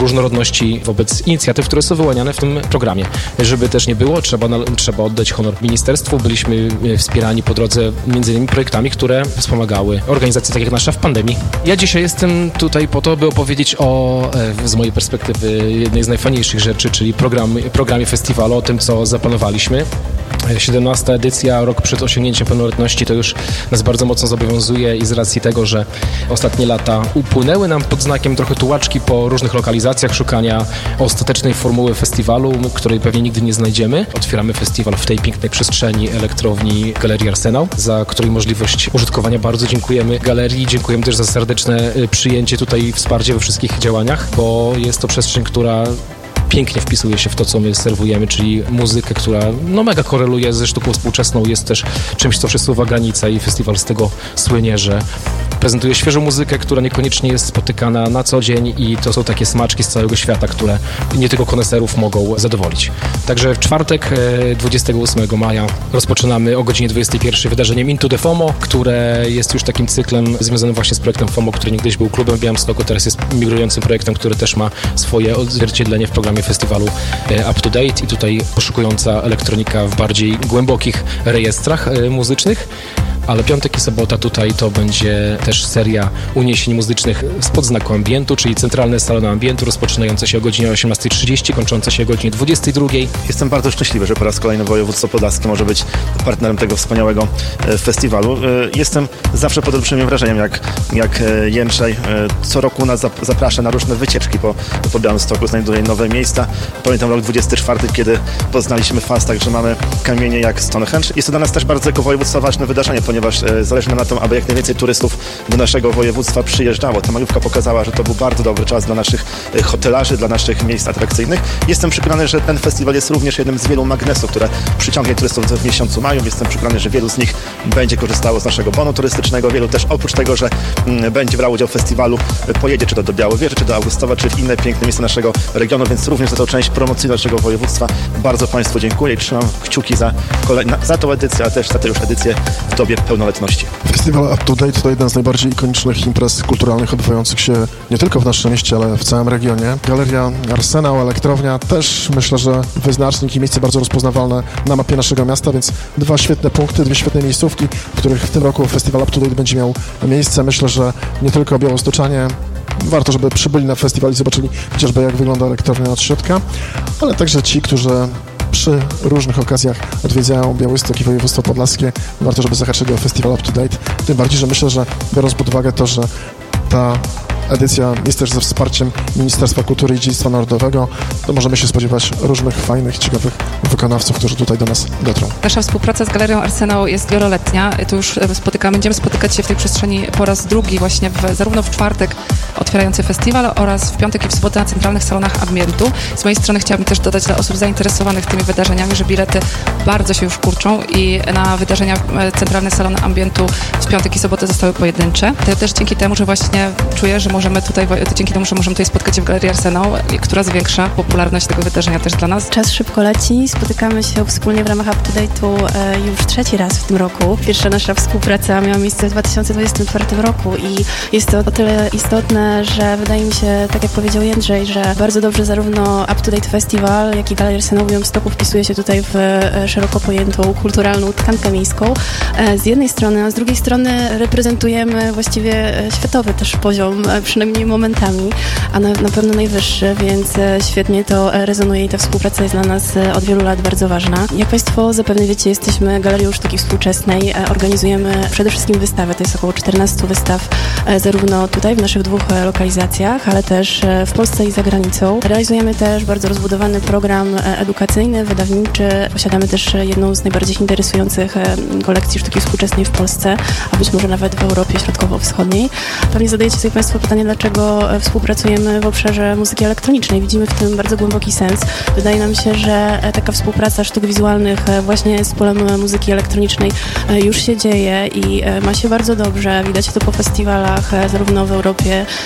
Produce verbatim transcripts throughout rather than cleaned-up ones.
różnorodności wobec inicjatyw, które są wyłaniane w tym programie. Żeby też nie było, trzeba, na, trzeba oddać honor ministerstwu. Byliśmy wspierani po drodze między innymi projektami, które wspomagały organizacje takie jak nasza w pandemii. Ja dzisiaj jestem tutaj po to, by opowiedzieć o, z mojej perspektywy, jednej z najfajniejszych rzeczy, czyli program, programie festiwalu, o tym, co zaplanowaliśmy. siedemnasta edycja, rok przed osiągnięciem pełnoletności, to już nas bardzo mocno zobowiązuje i z racji tego, że ostatnie lata upłynęły nam pod znakiem trochę tułaczki po różnych lokalizacjach, szukania ostatecznej formuły festiwalu, której pewnie nigdy nie znajdziemy. Otwieramy festiwal w tej pięknej przestrzeni elektrowni Galerii Arsenał, za której możliwość użytkowania bardzo dziękujemy galerii. Dziękujemy też za serdeczne przyjęcie tutaj i wsparcie we wszystkich działaniach, bo jest to przestrzeń, która pięknie wpisuje się w to, co my serwujemy, czyli muzykę, która no mega koreluje ze sztuką współczesną, jest też czymś, co przesuwa granice i festiwal z tego słynie, że prezentuje świeżą muzykę, która niekoniecznie jest spotykana na co dzień i to są takie smaczki z całego świata, które nie tylko koneserów mogą zadowolić. Także w czwartek, dwudziestego ósmego maja rozpoczynamy o godzinie dwudziestej pierwszej wydarzeniem Into the FOMO, które jest już takim cyklem związanym właśnie z projektem FOMO, który niegdyś był klubem w Białymstoku, teraz jest migrującym projektem, który też ma swoje odzwierciedlenie w programie festiwalu Up to Date i tutaj poszukująca elektronika w bardziej głębokich rejestrach muzycznych. Ale piątek i sobota tutaj to będzie też seria uniesień muzycznych spod znaku ambientu, czyli centralne salony ambientu, rozpoczynające się o godzinie osiemnastej trzydzieści, kończące się o godzinie dwudziestej drugiej. Jestem bardzo szczęśliwy, że po raz kolejny województwo podlaskie może być partnerem tego wspaniałego festiwalu. Jestem zawsze pod olbrzymim wrażeniem, jak, jak Jędrzej co roku nas zaprasza na różne wycieczki po, po Białymstoku, znajduje nowe miejsca. Pamiętam rok dwudziesty czwarty, kiedy poznaliśmy fast, że mamy kamienie jak Stonehenge. Jest to dla nas też bardzo jako województwo ważne wydarzenie, ponieważ zależy nam na tym, aby jak najwięcej turystów do naszego województwa przyjeżdżało. Ta majówka pokazała, że to był bardzo dobry czas dla naszych hotelarzy, dla naszych miejsc atrakcyjnych. Jestem przekonany, że ten festiwal jest również jednym z wielu magnesów, które przyciągnie turystów w miesiącu maju. Jestem przekonany, że wielu z nich będzie korzystało z naszego bonu turystycznego. Wielu też oprócz tego, że będzie brało udział w festiwalu, pojedzie czy to do Białowieży, czy do Augustowa, czy w inne piękne miejsca naszego regionu, więc również za tą część promocyjną naszego województwa bardzo Państwu dziękuję i trzymam kciuki za, kolejna, za tą edycję, a też za tę już edycję w dobie pełnoletności. Festiwal Up to Date to jeden z najbardziej ikonicznych imprez kulturalnych odbywających się nie tylko w naszym mieście, ale w całym regionie. Galeria Arsenał, elektrownia też myślę, że wyznacznik i miejsce bardzo rozpoznawalne na mapie naszego miasta, więc dwa świetne punkty, dwie świetne miejscówki, w których w tym roku Festiwal Up to Date będzie miał miejsce. Myślę, że nie tylko białostoczanie warto, żeby przybyli na festiwal i zobaczyli chociażby jak wygląda elektrownia od środka, ale także ci, którzy przy różnych okazjach odwiedzają Białystok i województwo podlaskie, warto, żeby zahaczyli o Festiwal Up to Date. Tym bardziej, że myślę, że biorąc pod uwagę to, że ta edycja jest też ze wsparciem Ministerstwa Kultury i Dziedzictwa Narodowego, to możemy się spodziewać różnych fajnych, ciekawych wykonawców, którzy tutaj do nas dotrą. Nasza współpraca z Galerią Arsenał jest wieloletnia. To już spotykamy, będziemy spotykać się w tej przestrzeni po raz drugi właśnie w, zarówno w czwartek otwierający festiwal oraz w piątek i w sobotę na centralnych salonach ambientu. Z mojej strony chciałabym też dodać dla osób zainteresowanych tymi wydarzeniami, że bilety bardzo się już kurczą i na wydarzenia centralne salony ambientu w piątek i sobotę zostały pojedyncze. To też dzięki temu, że właśnie czuję, że możemy tutaj, to dzięki temu, że możemy tutaj spotkać się w Galerii Arsenał, która zwiększa popularność tego wydarzenia też dla nas. Czas szybko leci, spotykamy się wspólnie w ramach Up to Date'u e, już trzeci raz w tym roku. Pierwsza nasza współpraca miała miejsce w dwa tysiące dwudziestym czwartym roku i jest to o tyle istotne, że wydaje mi się, tak jak powiedział Jędrzej, że bardzo dobrze zarówno Up to Date Festival, jak i Galeria Arsenał w Białymstoku wpisuje się tutaj w e, szeroko pojętą kulturalną tkankę miejską. E, z jednej strony, a z drugiej strony reprezentujemy właściwie światowy też poziom, e, przynajmniej momentami, a na, na pewno najwyższy, więc e, świetnie to e, rezonuje i ta współpraca jest dla nas e, od wielu lat bardzo ważna. Jak Państwo zapewne wiecie, jesteśmy Galerią Sztuki Współczesnej, e, organizujemy przede wszystkim wystawy, to jest około czternaście wystaw, e, zarówno tutaj w naszych dwóch e, lokalizacjach, ale też e, w Polsce i za granicą. Realizujemy też bardzo rozbudowany program e, edukacyjny, wydawniczy. Posiadamy też jedną z najbardziej interesujących e, kolekcji sztuki współczesnej w Polsce, a być może nawet w Europie Środkowo-Wschodniej. Pewnie zadajecie sobie Państwo pytanie, dlaczego współpracujemy w obszarze muzyki elektronicznej. Widzimy w tym bardzo głęboki sens. Wydaje nam się, że taka współpraca sztuk wizualnych właśnie z polem muzyki elektronicznej już się dzieje i ma się bardzo dobrze. Widać to po festiwalach zarówno w Europie,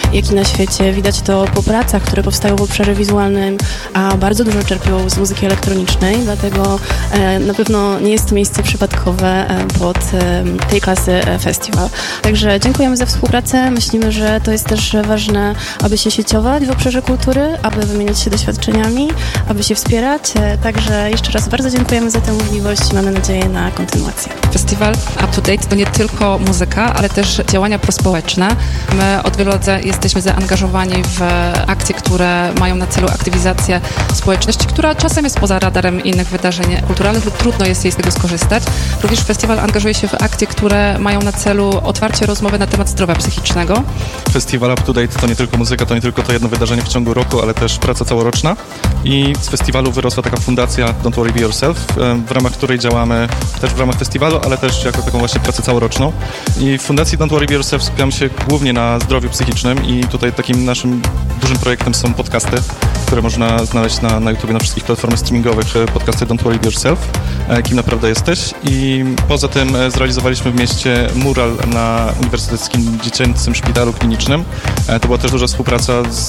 jak i na świecie. Widać to po pracach, które powstają w obszarze wizualnym, a bardzo dużo czerpią z muzyki elektronicznej, dlatego e, na pewno nie jest to miejsce przypadkowe e, pod e, tej klasy e, festiwal. Także dziękujemy za współpracę. Myślimy, że to jest też ważne, aby się sieciować w obszarze kultury, aby wymieniać się doświadczeniami, aby się wspierać. E, także jeszcze raz bardzo dziękujemy za tę możliwość i mamy nadzieję na kontynuację. Festiwal Up to Date to nie tylko muzyka, ale też działania prospołeczne. My od wielu lat jesteśmy zaangażowani w akcje, które mają na celu aktywizację społeczności, która czasem jest poza radarem innych wydarzeń kulturalnych lub trudno jest jej z tego skorzystać. Również festiwal angażuje się w akcje, które mają na celu otwarcie rozmowy na temat zdrowia psychicznego. Festiwal Up to Date to nie tylko muzyka, to nie tylko to jedno wydarzenie w ciągu roku, ale też praca całoroczna. I z festiwalu wyrosła taka fundacja Don't Worry Be Yourself, w ramach której działamy też w ramach festiwalu, ale też jako taką właśnie pracę całoroczną. I w fundacji Don't Worry Be Yourself skupiamy się głównie na zdrowiu psychicznym i tutaj takim naszym dużym projektem są podcasty, które można znaleźć na, na YouTubie, na wszystkich platformach streamingowych, podcasty Don't Worry Be Yourself, kim naprawdę jesteś. I poza tym zrealizowaliśmy w mieście mural na Uniwersyteckim Dziecięcym Szpitalu Klinicznym. To była też duża współpraca z,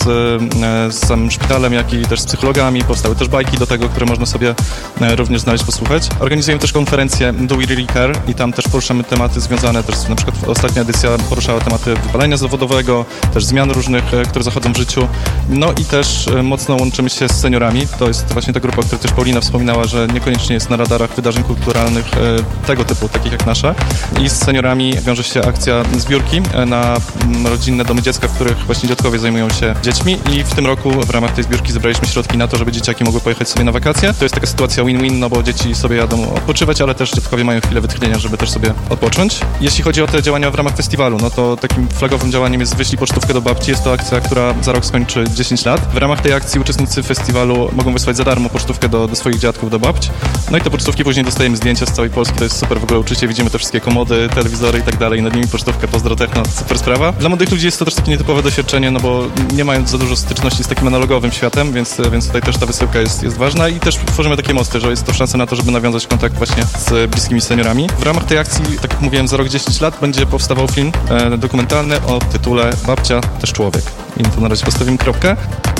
z samym szpitalem, jak i też z psychologami. Powstały też bajki do tego, które można sobie również znaleźć, posłuchać. Organizujemy też konferencję Do We Really Care i tam też poruszamy tematy związane, też na przykład ostatnia edycja poruszała tematy wypalenia zawodowego, też zmian różnych, które zachodzą w życiu. No i też mocno łączymy się z seniorami. To jest właśnie ta grupa, o której też Paulina wspominała, że niekoniecznie jest na radarach wydarzeń kulturalnych tego typu, takich jak nasze. I z seniorami wiąże się akcja zbiórki na rodzinne domy dziecka, w których właśnie dziadkowie zajmują się dziećmi i w tym roku w ramach tej zbiórki zebraliśmy środki na to, żeby dzieciaki mogły pojechać sobie na wakacje. To jest taka sytuacja win-win, no bo dzieci sobie jadą odpoczywać, ale też dziadkowie mają chwilę wytchnienia, żeby też sobie odpocząć. Jeśli chodzi o te działania w ramach festiwalu, no to takim flagowym działaniem jest Wyślij pocztówkę do babci. Jest to akcja, która za rok skończy dziesięć lat. W ramach tej akcji uczestnicy festiwalu mogą wysłać za darmo pocztówkę do, do swoich dziadków, do babci. No i te pocztówki później dostajemy zdjęcia z całej Polski. To jest super w ogóle uczucie. Widzimy te wszystkie komody, telewizory i tak dalej. Nad nimi pocztówkę, pozdro techno. Super sprawa. Dla młodych ludzi jest to też takie nietypowe doświadczenie, no bo nie mają za dużo styczności z takim analogowym światem, więc, więc tutaj też ta wysyłka jest, jest ważna i też tworzymy takie mosty, że jest to szansa na to, żeby nawiązać kontakt właśnie z bliskimi seniorami. W ramach tej akcji, tak jak mówiłem, za rok dziesięć lat będzie powstawał film e, dokumentalny o tytule Babcia, też człowiek. I tu na razie postawimy kropkę.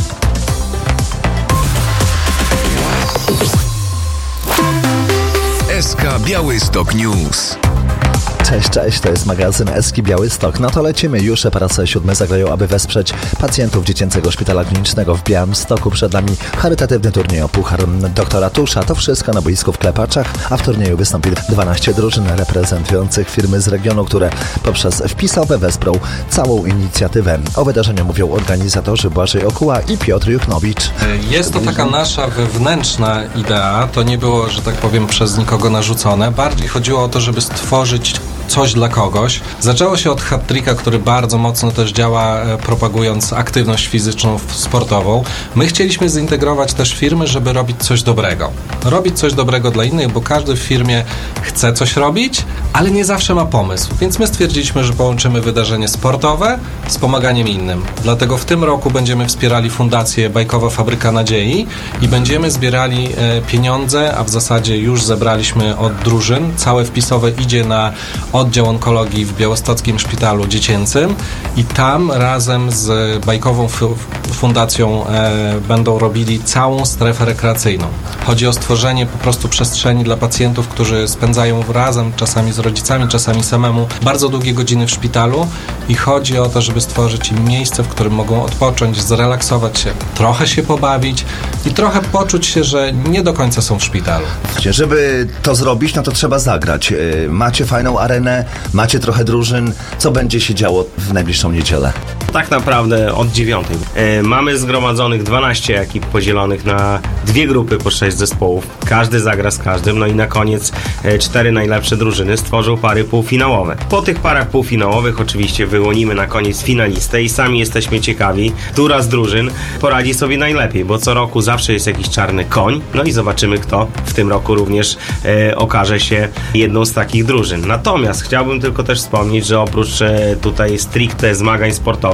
S K Białystok News. Cześć, cześć, to jest magazyn S K Białystok. No to lecimy już. Po raz siódmy zagrają, aby wesprzeć pacjentów Dziecięcego Szpitala Klinicznego w Białymstoku. Przed nami charytatywny turniej o Puchar Doktora Tusza. To wszystko na boisku w Klepaczach, a w turnieju wystąpi dwanaście drużyn reprezentujących firmy z regionu, które poprzez wpisowe wesprą całą inicjatywę. O wydarzeniu mówią organizatorzy Błażej Okuła i Piotr Juchnowicz. Jest to taka nasza wewnętrzna idea. To nie było, że tak powiem, przez nikogo narzucone. Bardziej chodziło o to, żeby stworzyć coś dla kogoś. Zaczęło się od hat-tricka, który bardzo mocno też działa, propagując aktywność fizyczną, sportową. My chcieliśmy zintegrować też firmy, żeby robić coś dobrego. Robić coś dobrego dla innych, bo każdy w firmie chce coś robić, ale nie zawsze ma pomysł. Więc my stwierdziliśmy, że połączymy wydarzenie sportowe z pomaganiem innym. Dlatego w tym roku będziemy wspierali Fundację Bajkowa Fabryka Nadziei i będziemy zbierali pieniądze, a w zasadzie już zebraliśmy od drużyn. Całe wpisowe idzie na oddział onkologii w Białostockim Szpitalu Dziecięcym i tam razem z Bajkową Fundacją e, będą robili całą strefę rekreacyjną. Chodzi o stworzenie po prostu przestrzeni dla pacjentów, którzy spędzają razem, czasami z rodzicami, czasami samemu, bardzo długie godziny w szpitalu i chodzi o to, żeby stworzyć im miejsce, w którym mogą odpocząć, zrelaksować się, trochę się pobawić i trochę poczuć się, że nie do końca są w szpitalu. Żeby to zrobić, no to trzeba zagrać. Macie fajną arenę, macie trochę drużyn. Co będzie się działo w najbliższą niedzielę? Tak naprawdę od dziewiątej. E, mamy zgromadzonych dwanaście ekip podzielonych na dwie grupy po sześć zespołów. Każdy zagra z każdym, no i na koniec e, cztery najlepsze drużyny stworzą pary półfinałowe. Po tych parach półfinałowych oczywiście wyłonimy na koniec finalistę i sami jesteśmy ciekawi, która z drużyn poradzi sobie najlepiej, bo co roku zawsze jest jakiś czarny koń, no i zobaczymy, kto w tym roku również e, okaże się jedną z takich drużyn. Natomiast chciałbym tylko też wspomnieć, że oprócz e, tutaj stricte zmagań sportowych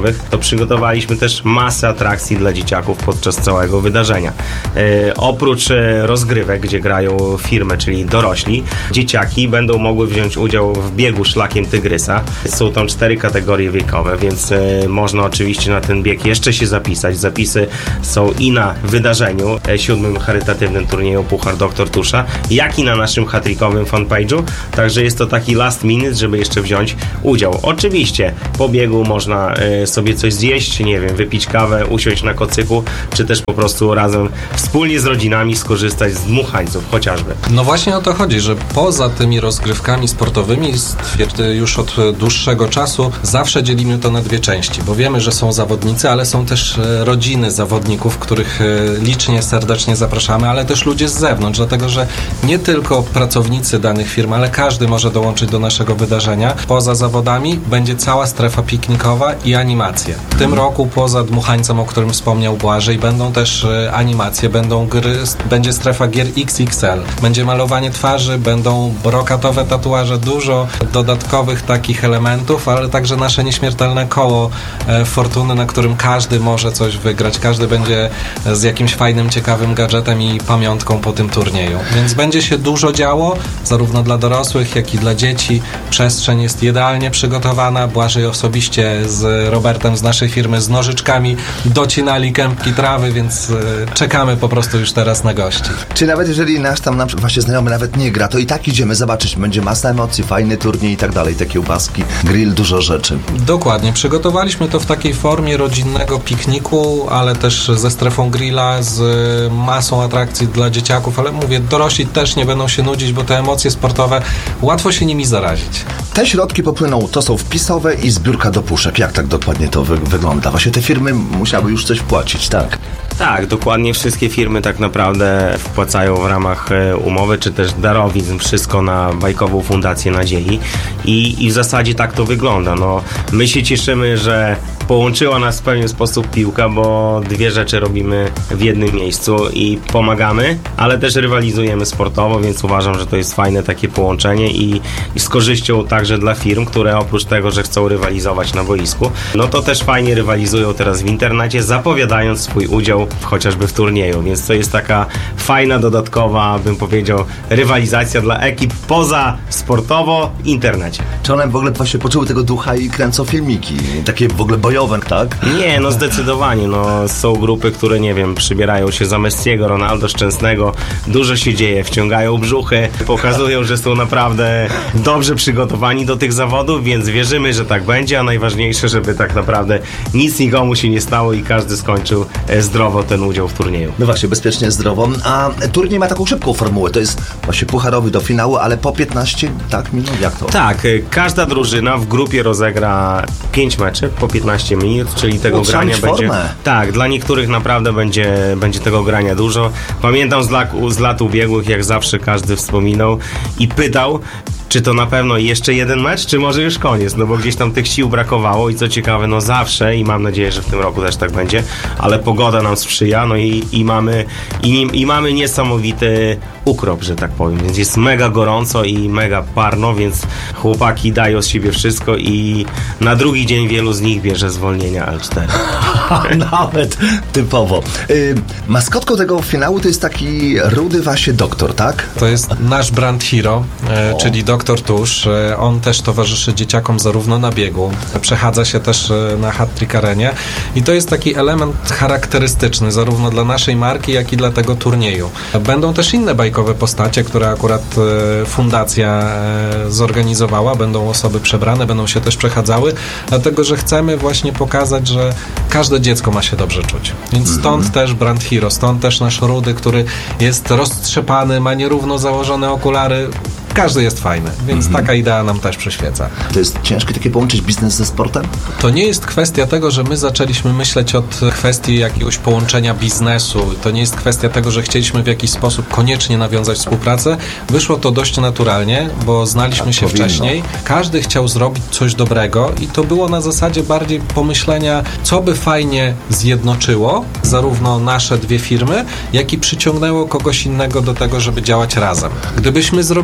sportowych, to przygotowaliśmy też masę atrakcji dla dzieciaków podczas całego wydarzenia. E, oprócz e, rozgrywek, gdzie grają firmy, czyli dorośli, dzieciaki będą mogły wziąć udział w biegu szlakiem Tygrysa. Są tam cztery kategorie wiekowe, więc e, można oczywiście na ten bieg jeszcze się zapisać. Zapisy są i na wydarzeniu, e, siódmym charytatywnym turnieju Puchar Doktor Tusza, jak i na naszym hat-trickowym fanpage'u. Także jest to taki last minute, żeby jeszcze wziąć udział. Oczywiście po biegu można e, sobie coś zjeść, nie wiem, wypić kawę, usiąść na kocyku, czy też po prostu razem wspólnie z rodzinami skorzystać z dmuchańców chociażby. No właśnie o to chodzi, że poza tymi rozgrywkami sportowymi już od dłuższego czasu zawsze dzielimy to na dwie części, bo wiemy, że są zawodnicy, ale są też rodziny zawodników, których licznie, serdecznie zapraszamy, ale też ludzie z zewnątrz, dlatego że nie tylko pracownicy danych firm, ale każdy może dołączyć do naszego wydarzenia. Poza zawodami będzie cała strefa piknikowa i animacje. W tym roku poza dmuchańcem, o którym wspomniał Błażej, będą też animacje, będą gry, będzie strefa gier X X L, będzie malowanie twarzy, będą brokatowe tatuaże, dużo dodatkowych takich elementów, ale także nasze nieśmiertelne koło e, fortuny, na którym każdy może coś wygrać, każdy będzie z jakimś fajnym, ciekawym gadżetem i pamiątką po tym turnieju. Więc będzie się dużo działo, zarówno dla dorosłych, jak i dla dzieci. Przestrzeń jest idealnie przygotowana. Błażej osobiście z Robertem z naszej firmy z nożyczkami docinali kępki trawy, więc e, czekamy po prostu już teraz na gości. Czy nawet jeżeli nasz tam na przykład właśnie znajomy nawet nie gra, to i tak idziemy zobaczyć, będzie masa emocji, fajny turniej i tak dalej, te kiełbaski, grill, dużo rzeczy. Dokładnie, przygotowaliśmy to w takiej formie rodzinnego pikniku, ale też ze strefą grilla, z masą atrakcji dla dzieciaków, ale mówię, dorośli też nie będą się nudzić, bo te emocje sportowe, łatwo się nimi zarazić. Te środki popłyną, to są wpisowe i zbiórka do puszek. Jak tak dokładnie to wy- wygląda? Właśnie te firmy musiały już coś płacić, tak? Tak, dokładnie wszystkie firmy tak naprawdę wpłacają w ramach umowy, czy też darowizn wszystko na Bajkową Fundację Nadziei i, i w zasadzie tak to wygląda. No, my się cieszymy, że połączyła nas w pewien sposób piłka, bo dwie rzeczy robimy w jednym miejscu i pomagamy, ale też rywalizujemy sportowo, więc uważam, że to jest fajne takie połączenie i, i z korzyścią także dla firm, które oprócz tego, że chcą rywalizować na boisku, no to też fajnie rywalizują teraz w internecie, zapowiadając swój udział w, chociażby w turnieju, więc to jest taka fajna, dodatkowa, bym powiedział, rywalizacja dla ekip poza sportowo w internecie. Czy one w ogóle właśnie poczuły tego ducha i kręcą filmiki, takie w ogóle bojowe, tak? Nie, no zdecydowanie, no są grupy, które, nie wiem, przybierają się za Messiego, Ronaldo Szczęsnego, dużo się dzieje, wciągają brzuchy, pokazują, że są naprawdę dobrze przygotowani do tych zawodów, więc wierzymy, że tak będzie, a najważniejsze, żeby tak naprawdę nic nikomu się nie stało i każdy skończył zdrowo ten udział w turnieju. No właśnie, bezpiecznie, zdrowo. A turniej ma taką szybką formułę, to jest właśnie pucharowy do finału, ale po piętnaście, tak, minut, jak to? Tak, każda drużyna w grupie rozegra pięć meczy po piętnaście minut, czyli tego o, grania będzie... formę. Tak, dla niektórych naprawdę będzie, będzie tego grania dużo. Pamiętam z lat, z lat ubiegłych, jak zawsze każdy wspominał i pytał, czy to na pewno jeszcze jeden mecz, czy może już koniec, no bo gdzieś tam tych sił brakowało i co ciekawe, no zawsze i mam nadzieję, że w tym roku też tak będzie, ale pogoda nam sprzyja, no i, i mamy i, i mamy niesamowity ukrop, że tak powiem, więc jest mega gorąco i mega parno, więc chłopaki dają z siebie wszystko i na drugi dzień wielu z nich bierze zwolnienia L cztery. Nawet typowo. Yy, maskotką tego finału to jest taki rudy właśnie doktor, tak? To jest nasz brand hero, e, czyli Doktor Tusz. E, on też towarzyszy dzieciakom zarówno na biegu, przechadza się też e, na hat-trick arenie i to jest taki element charakterystyczny zarówno dla naszej marki, jak i dla tego turnieju. Będą też inne bajkowe postacie, które akurat e, fundacja e, zorganizowała, będą osoby przebrane, będą się też przechadzały, dlatego, że chcemy właśnie pokazać, że każde dziecko ma się dobrze czuć. Więc stąd mm-hmm. też brand hero, stąd też nasz rudy, który jest roztrzepany, ma nierówno założone okulary. Każdy jest fajny, więc mm-hmm. taka idea nam też przyświeca. To jest ciężkie takie połączyć biznes ze sportem? To nie jest kwestia tego, że my zaczęliśmy myśleć od kwestii jakiegoś połączenia biznesu. To nie jest kwestia tego, że chcieliśmy w jakiś sposób koniecznie nawiązać współpracę. Wyszło to dość naturalnie, bo znaliśmy tak, się powinno. wcześniej. Każdy chciał zrobić coś dobrego i to było na zasadzie bardziej pomyślenia, co by fajnie zjednoczyło zarówno nasze dwie firmy, jak i przyciągnęło kogoś innego do tego, żeby działać razem. Gdybyśmy zrobili tyle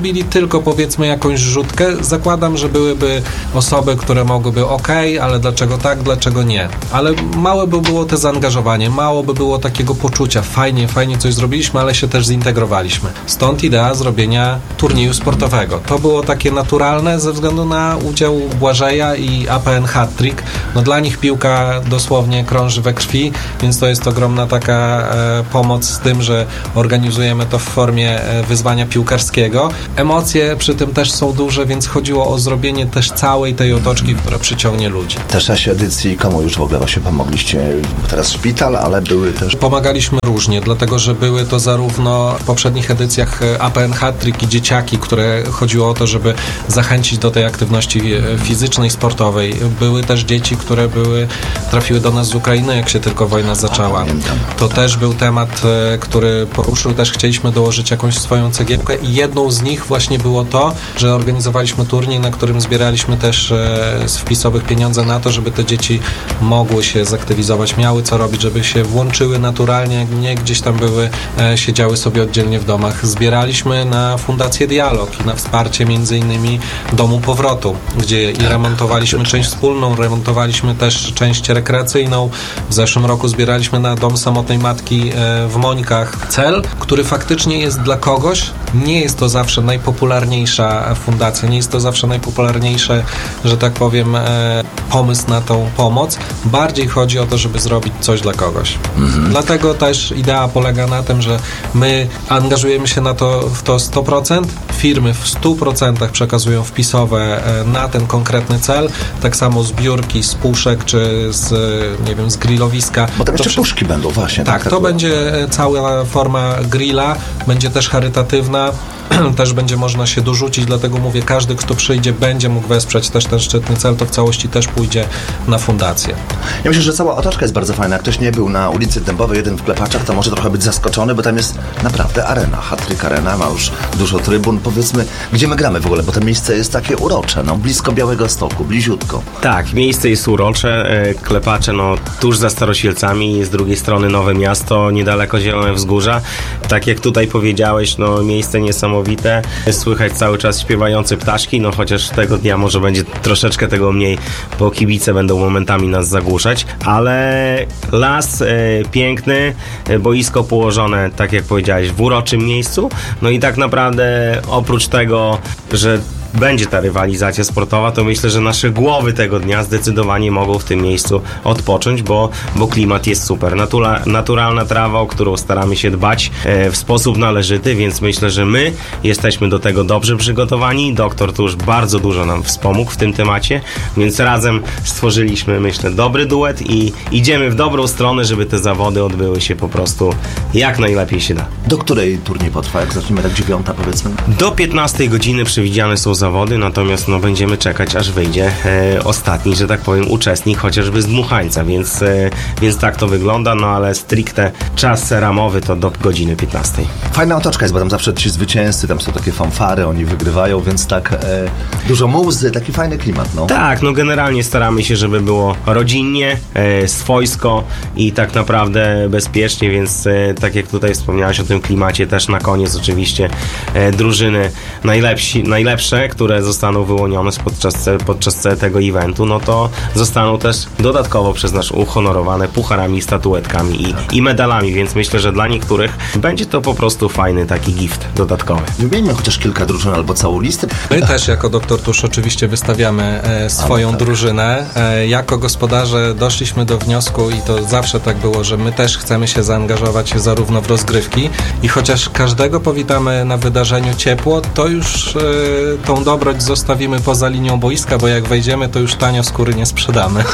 tylko powiedzmy jakąś rzutkę, zakładam, że byłyby osoby, które mogłyby ok, ale dlaczego tak, dlaczego nie. Ale małe by było to zaangażowanie, mało by było takiego poczucia, fajnie, fajnie coś zrobiliśmy, ale się też zintegrowaliśmy. Stąd idea zrobienia turnieju sportowego. To było takie naturalne ze względu na udział Błażeja i A P N Hat-Trick. No dla nich piłka dosłownie krąży we krwi, więc to jest ogromna taka e, pomoc z tym, że organizujemy to w formie e, wyzwania piłkarskiego. Emocje przy tym też są duże, więc chodziło o zrobienie też całej tej otoczki, która przyciągnie ludzi. Też w czasie edycji komu już w ogóle właśnie pomogliście? Teraz szpital, ale były też... Pomagaliśmy różnie, dlatego że były to zarówno w poprzednich edycjach A P N Hat-Trick i dzieciaki, które chodziło o to, żeby zachęcić do tej aktywności fizycznej, sportowej. Były też dzieci, które były, trafiły do nas z Ukrainy, jak się tylko wojna zaczęła. To też był temat, który poruszył, też chcieliśmy dołożyć jakąś swoją cegiełkę i jedną z nich właśnie było to, że organizowaliśmy turniej, na którym zbieraliśmy też z wpisowych pieniądze na to, żeby te dzieci mogły się zaktywizować, miały co robić, żeby się włączyły naturalnie, nie gdzieś tam były, siedziały sobie oddzielnie w domach. Zbieraliśmy na Fundację Dialog i na wsparcie między innymi Domu Powrotu, gdzie i remontowaliśmy część wspólną, remontowaliśmy też część rekreacyjną. W zeszłym roku zbieraliśmy na Dom Samotnej Matki w Mońkach. Cel, który faktycznie jest dla kogoś, nie jest to zawsze najpopularniejsza fundacja, nie jest to zawsze najpopularniejszy, że tak powiem, pomysł na tą pomoc. Bardziej chodzi o to, żeby zrobić coś dla kogoś. Mhm. Dlatego też idea polega na tym, że my angażujemy się na to, w to sto procent, firmy w stu procentach przekazują wpisowe na ten konkretny cel, tak samo zbiórki z puszek, czy z, nie wiem, z grillowiska. Bo tam jeszcze przy... puszki będą, właśnie. Tak, tak to będzie cała forma grilla, będzie też charytatywna, też będzie można się dorzucić, dlatego mówię, każdy, kto przyjdzie, będzie mógł wesprzeć też ten szczytny cel, to w całości też pójdzie na fundację. Ja myślę, że cała otoczka jest bardzo fajna. Jak ktoś nie był na ulicy Dębowej jeden w Klepaczach, to może trochę być zaskoczony, bo tam jest naprawdę arena, Hat-Trick Arena, ma już dużo trybun. Powiedzmy, gdzie my gramy w ogóle, bo to miejsce jest takie urocze, no blisko Białegostoku, bliziutko. Tak, miejsce jest urocze, Klepacze, no tuż za Starosielcami, z drugiej strony Nowe Miasto, niedaleko Zielone Wzgórza. Tak jak tutaj powiedziałeś, no miejsce niesamowite. Słychać cały czas śpiewające ptaszki, no chociaż tego dnia może będzie troszeczkę tego mniej, bo kibice będą momentami nas zagłuszać, ale las e, piękny, e, boisko położone, tak jak powiedziałeś, w uroczym miejscu, no i tak naprawdę oprócz tego, że będzie ta rywalizacja sportowa, to myślę, że nasze głowy tego dnia zdecydowanie mogą w tym miejscu odpocząć, bo, bo klimat jest super. Natura, naturalna trawa, o którą staramy się dbać e, w sposób należyty, więc myślę, że my jesteśmy do tego dobrze przygotowani. Doktor tu już bardzo dużo nam wspomógł w tym temacie, więc razem stworzyliśmy, myślę, dobry duet i idziemy w dobrą stronę, żeby te zawody odbyły się po prostu jak najlepiej się da. Do której turniej potrwa? Jak zaczniemy, tak dziewiąta powiedzmy? Do piętnastej godziny przewidziane są zawody, natomiast no będziemy czekać, aż wyjdzie e, ostatni, że tak powiem, uczestnik, chociażby z dmuchańca, więc, e, więc tak to wygląda, no ale stricte czas ramowy to do godziny piętnastej. Fajna otoczka jest, bo tam zawsze ci zwycięzcy, tam są takie fanfary, oni wygrywają, więc tak e, dużo muzy, taki fajny klimat, no. Tak, no generalnie staramy się, żeby było rodzinnie, e, swojsko i tak naprawdę bezpiecznie, więc e, tak jak tutaj wspomniałeś o tym klimacie, też na koniec oczywiście e, drużyny najlepsi, najlepsze, które zostaną wyłonione podczas, podczas tego eventu, no to zostaną też dodatkowo przez nas uhonorowane pucharami, statuetkami i, tak. i medalami, więc myślę, że dla niektórych będzie to po prostu fajny taki gift dodatkowy. Wymieńmy chociaż kilka drużyn albo całą listę. My też jako Doktor Tusz oczywiście wystawiamy e, swoją tak. drużynę. E, jako gospodarze doszliśmy do wniosku i to zawsze tak było, że my też chcemy się zaangażować zarówno w rozgrywki i chociaż każdego powitamy na wydarzeniu ciepło, to już e, tą dobroć zostawimy poza linią boiska, bo jak wejdziemy, to już tanio skóry nie sprzedamy.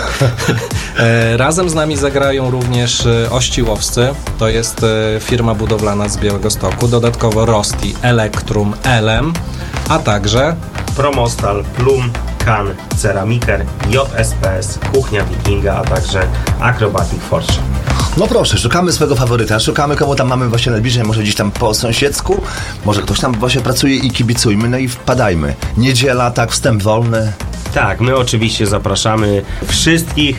e, razem z nami zagrają również Ościłowscy, to jest e, firma budowlana z Białegostoku, dodatkowo Rosti, Elektrum, Elem, a także Promostal, Plum, Kan, Ceramiker, J S P S, Kuchnia Wikinga, a także Acrobatic Forge. No proszę, szukamy swojego faworyta, szukamy komu tam mamy właśnie najbliżej, może gdzieś tam po sąsiedzku, może ktoś tam właśnie pracuje i kibicujmy, no i wpadajmy. Niedziela, tak, wstęp wolny. Tak, my oczywiście zapraszamy wszystkich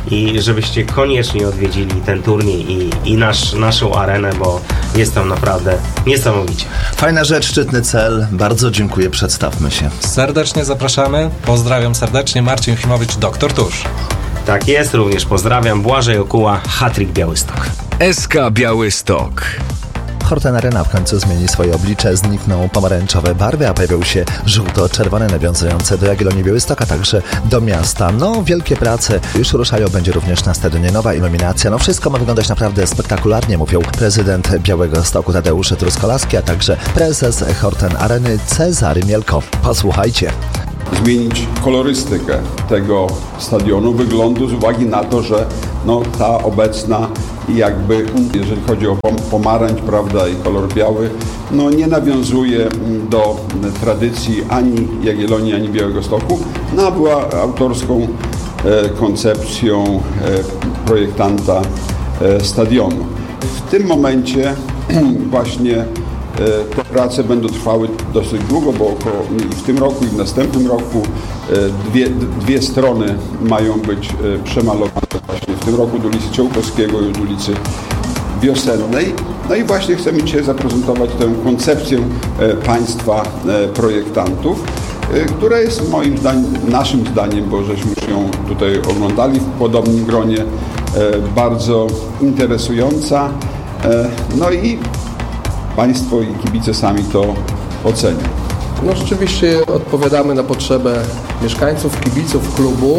i żebyście koniecznie odwiedzili ten turniej i, i nasz, naszą arenę, bo jest tam naprawdę niesamowicie. Fajna rzecz, szczytny cel. Bardzo dziękuję, przedstawmy się. Serdecznie zapraszamy. Pozdrawiam serdecznie. Marcin Chimowicz, doktor Tusz. Tak jest, również pozdrawiam. Błażej Okuła, Hat-Trick Białystok. S K Białystok. Horten Arena w końcu zmieni swoje oblicze, znikną pomarańczowe barwy, a pojawią się żółto-czerwone nawiązujące do Jagiellonii Białystok, a także do miasta. No, wielkie prace już ruszają, będzie również na stadionie nowa iluminacja. No, wszystko ma wyglądać naprawdę spektakularnie, mówią prezydent Białegostoku Tadeusz Truskolaski, a także prezes Horten Areny Cezary Mielko. Posłuchajcie. Zmienić kolorystykę tego stadionu, wyglądu z uwagi na to, że no, ta obecna jakby, jeżeli chodzi o pomarańcz, prawda, i kolor biały, no nie nawiązuje do tradycji ani Jagiellonii, ani Białegostoku, no była autorską e, koncepcją e, projektanta e, stadionu. W tym momencie właśnie te prace będą trwały dosyć długo, bo około, i w tym roku, i w następnym roku dwie, dwie strony mają być przemalowane właśnie w tym roku od ulicy Ciołkowskiego i od ulicy Wiosennej. No i właśnie chcemy dzisiaj zaprezentować tę koncepcję państwa projektantów, która jest moim zdaniem, naszym zdaniem, bo żeśmy ją tutaj oglądali w podobnym gronie, bardzo interesująca. No i Państwo i kibice sami to ocenią. No rzeczywiście odpowiadamy na potrzebę mieszkańców, kibiców klubu.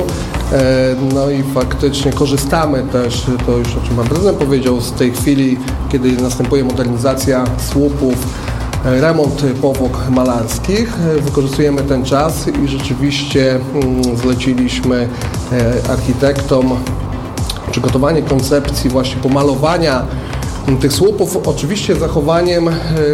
No i faktycznie korzystamy też, to już o czym Pan Prezydent powiedział, z tej chwili, kiedy następuje modernizacja słupów, remont powłok malarskich. Wykorzystujemy ten czas i rzeczywiście zleciliśmy architektom przygotowanie koncepcji właśnie pomalowania tych słupów, oczywiście z zachowaniem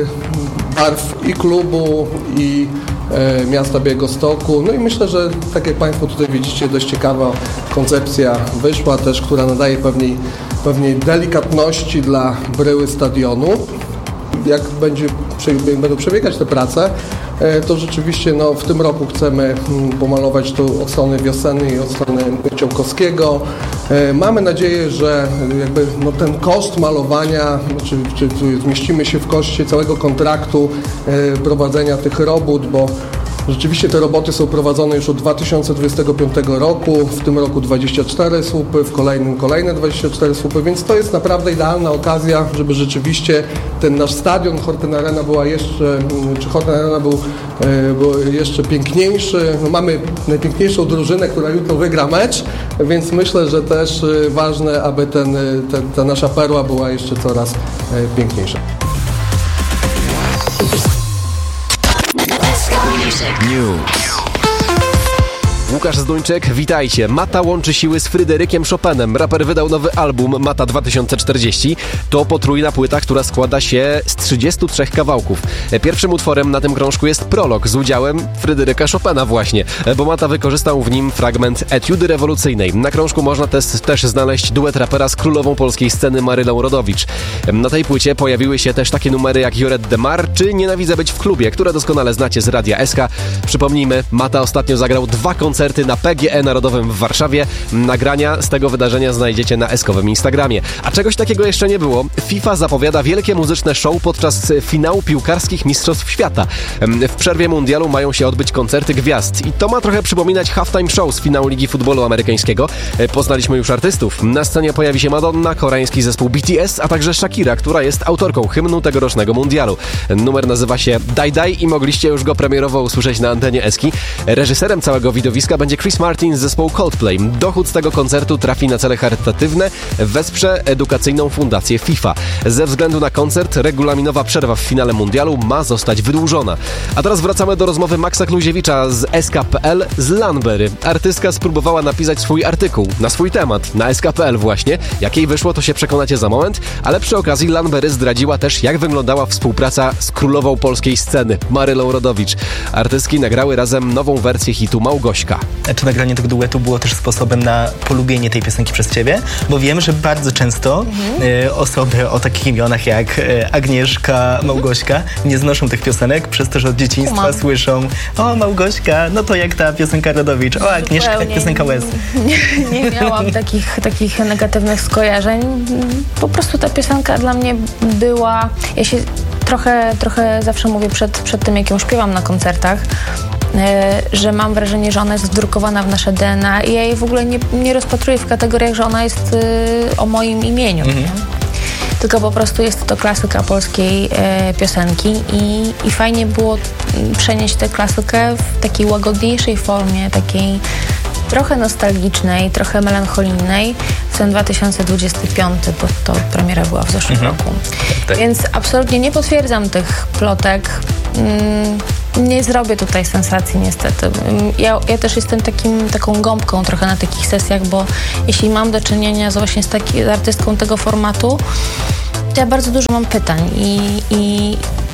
barw i klubu, i e, miasta Białegostoku. No i myślę, że tak jak Państwo tutaj widzicie, dość ciekawa koncepcja wyszła też, która nadaje pewnej, pewnej delikatności dla bryły stadionu. Jak będzie, jak będą przebiegać te prace, to rzeczywiście no, w tym roku chcemy pomalować tu od strony wiosennej i od strony Ciołkowskiego. Mamy nadzieję, że jakby no, ten koszt malowania, czy, czy zmieścimy się w koszcie całego kontraktu prowadzenia tych robót, bo rzeczywiście te roboty są prowadzone już od dwa tysiące dwudziestego piątego roku, w tym roku dwadzieścia cztery słupy, w kolejnym kolejne dwadzieścia cztery słupy, więc to jest naprawdę idealna okazja, żeby rzeczywiście ten nasz stadion Horten Arena była jeszcze, czy Horten Arena był, był jeszcze piękniejszy. No, mamy najpiękniejszą drużynę, która jutro wygra mecz, więc myślę, że też ważne, aby ten, ten, ta nasza perła była jeszcze coraz piękniejsza. News. Łukasz Zduńczyk, witajcie. Mata łączy siły z Fryderykiem Chopinem. Raper wydał nowy album Mata dwa tysiące czterdzieści. To potrójna płyta, która składa się z trzydziestu trzech kawałków. Pierwszym utworem na tym krążku jest prolog z udziałem Fryderyka Chopina właśnie, bo Mata wykorzystał w nim fragment etiudy rewolucyjnej. Na krążku można też, też znaleźć duet rapera z królową polskiej sceny Marylą Rodowicz. Na tej płycie pojawiły się też takie numery jak Joret de Mar czy Nienawidzę być w klubie, które doskonale znacie z Radia S K. Przypomnijmy, Mata ostatnio zagrał dwa koncerty na P G E Narodowym w Warszawie. Nagrania z tego wydarzenia znajdziecie na eskowym Instagramie. A czegoś takiego jeszcze nie było. FIFA zapowiada wielkie muzyczne show podczas finału piłkarskich Mistrzostw Świata. W przerwie mundialu mają się odbyć koncerty gwiazd i to ma trochę przypominać halftime show z finału Ligi Futbolu Amerykańskiego. Poznaliśmy już artystów. Na scenie pojawi się Madonna, koreański zespół B T S, a także Shakira, która jest autorką hymnu tegorocznego mundialu. Numer nazywa się Die Die i mogliście już go premierowo usłyszeć na antenie Eski. Reżyserem całego widowiska będzie Chris Martin z zespołu Coldplay. Dochód z tego koncertu trafi na cele charytatywne, wesprze edukacyjną fundację FIFA. Ze względu na koncert regulaminowa przerwa w finale mundialu ma zostać wydłużona. A teraz wracamy do rozmowy Maxa Kluziewicza z S K kropka P L z Lanbery. Artystka spróbowała napisać swój artykuł na swój temat, na S K kropka P L właśnie. Jak jej wyszło, to się przekonacie za moment, ale przy okazji Lanbery zdradziła też, jak wyglądała współpraca z królową polskiej sceny, Marylą Rodowicz. Artystki nagrały razem nową wersję hitu Małgośka. czy nagranie tego duetu było też sposobem na polubienie tej piosenki przez ciebie, bo wiem, że bardzo często mhm. y, osoby o takich imionach jak y, Agnieszka, Małgośka nie znoszą tych piosenek przez to, że od dzieciństwa Umam. słyszą o Małgośka, no to jak ta piosenka Rodowicz, o Agnieszka, jak piosenka Łez. Nie, nie miałam takich, takich negatywnych skojarzeń. Po prostu ta piosenka dla mnie była, ja się trochę, trochę zawsze mówię przed, przed tym, jak ją śpiewam na koncertach, że mam wrażenie, że ona jest wdrukowana w nasze D N A i ja jej w ogóle nie, nie rozpatruję w kategoriach, że ona jest y, o moim imieniu. Mhm. Tylko po prostu jest to klasyka polskiej e, piosenki i, i fajnie było przenieść tę klasykę w takiej łagodniejszej formie, takiej trochę nostalgicznej, trochę melancholijnej w ten dwa tysiące dwudziesty piąty, bo to premiera była w zeszłym mhm. roku. Tak. Więc absolutnie nie potwierdzam tych plotek. Mm, nie zrobię tutaj sensacji niestety. Ja, ja też jestem takim, taką gąbką trochę na takich sesjach, bo jeśli mam do czynienia z właśnie z, taki, z artystką tego formatu, to ja bardzo dużo mam pytań i, i,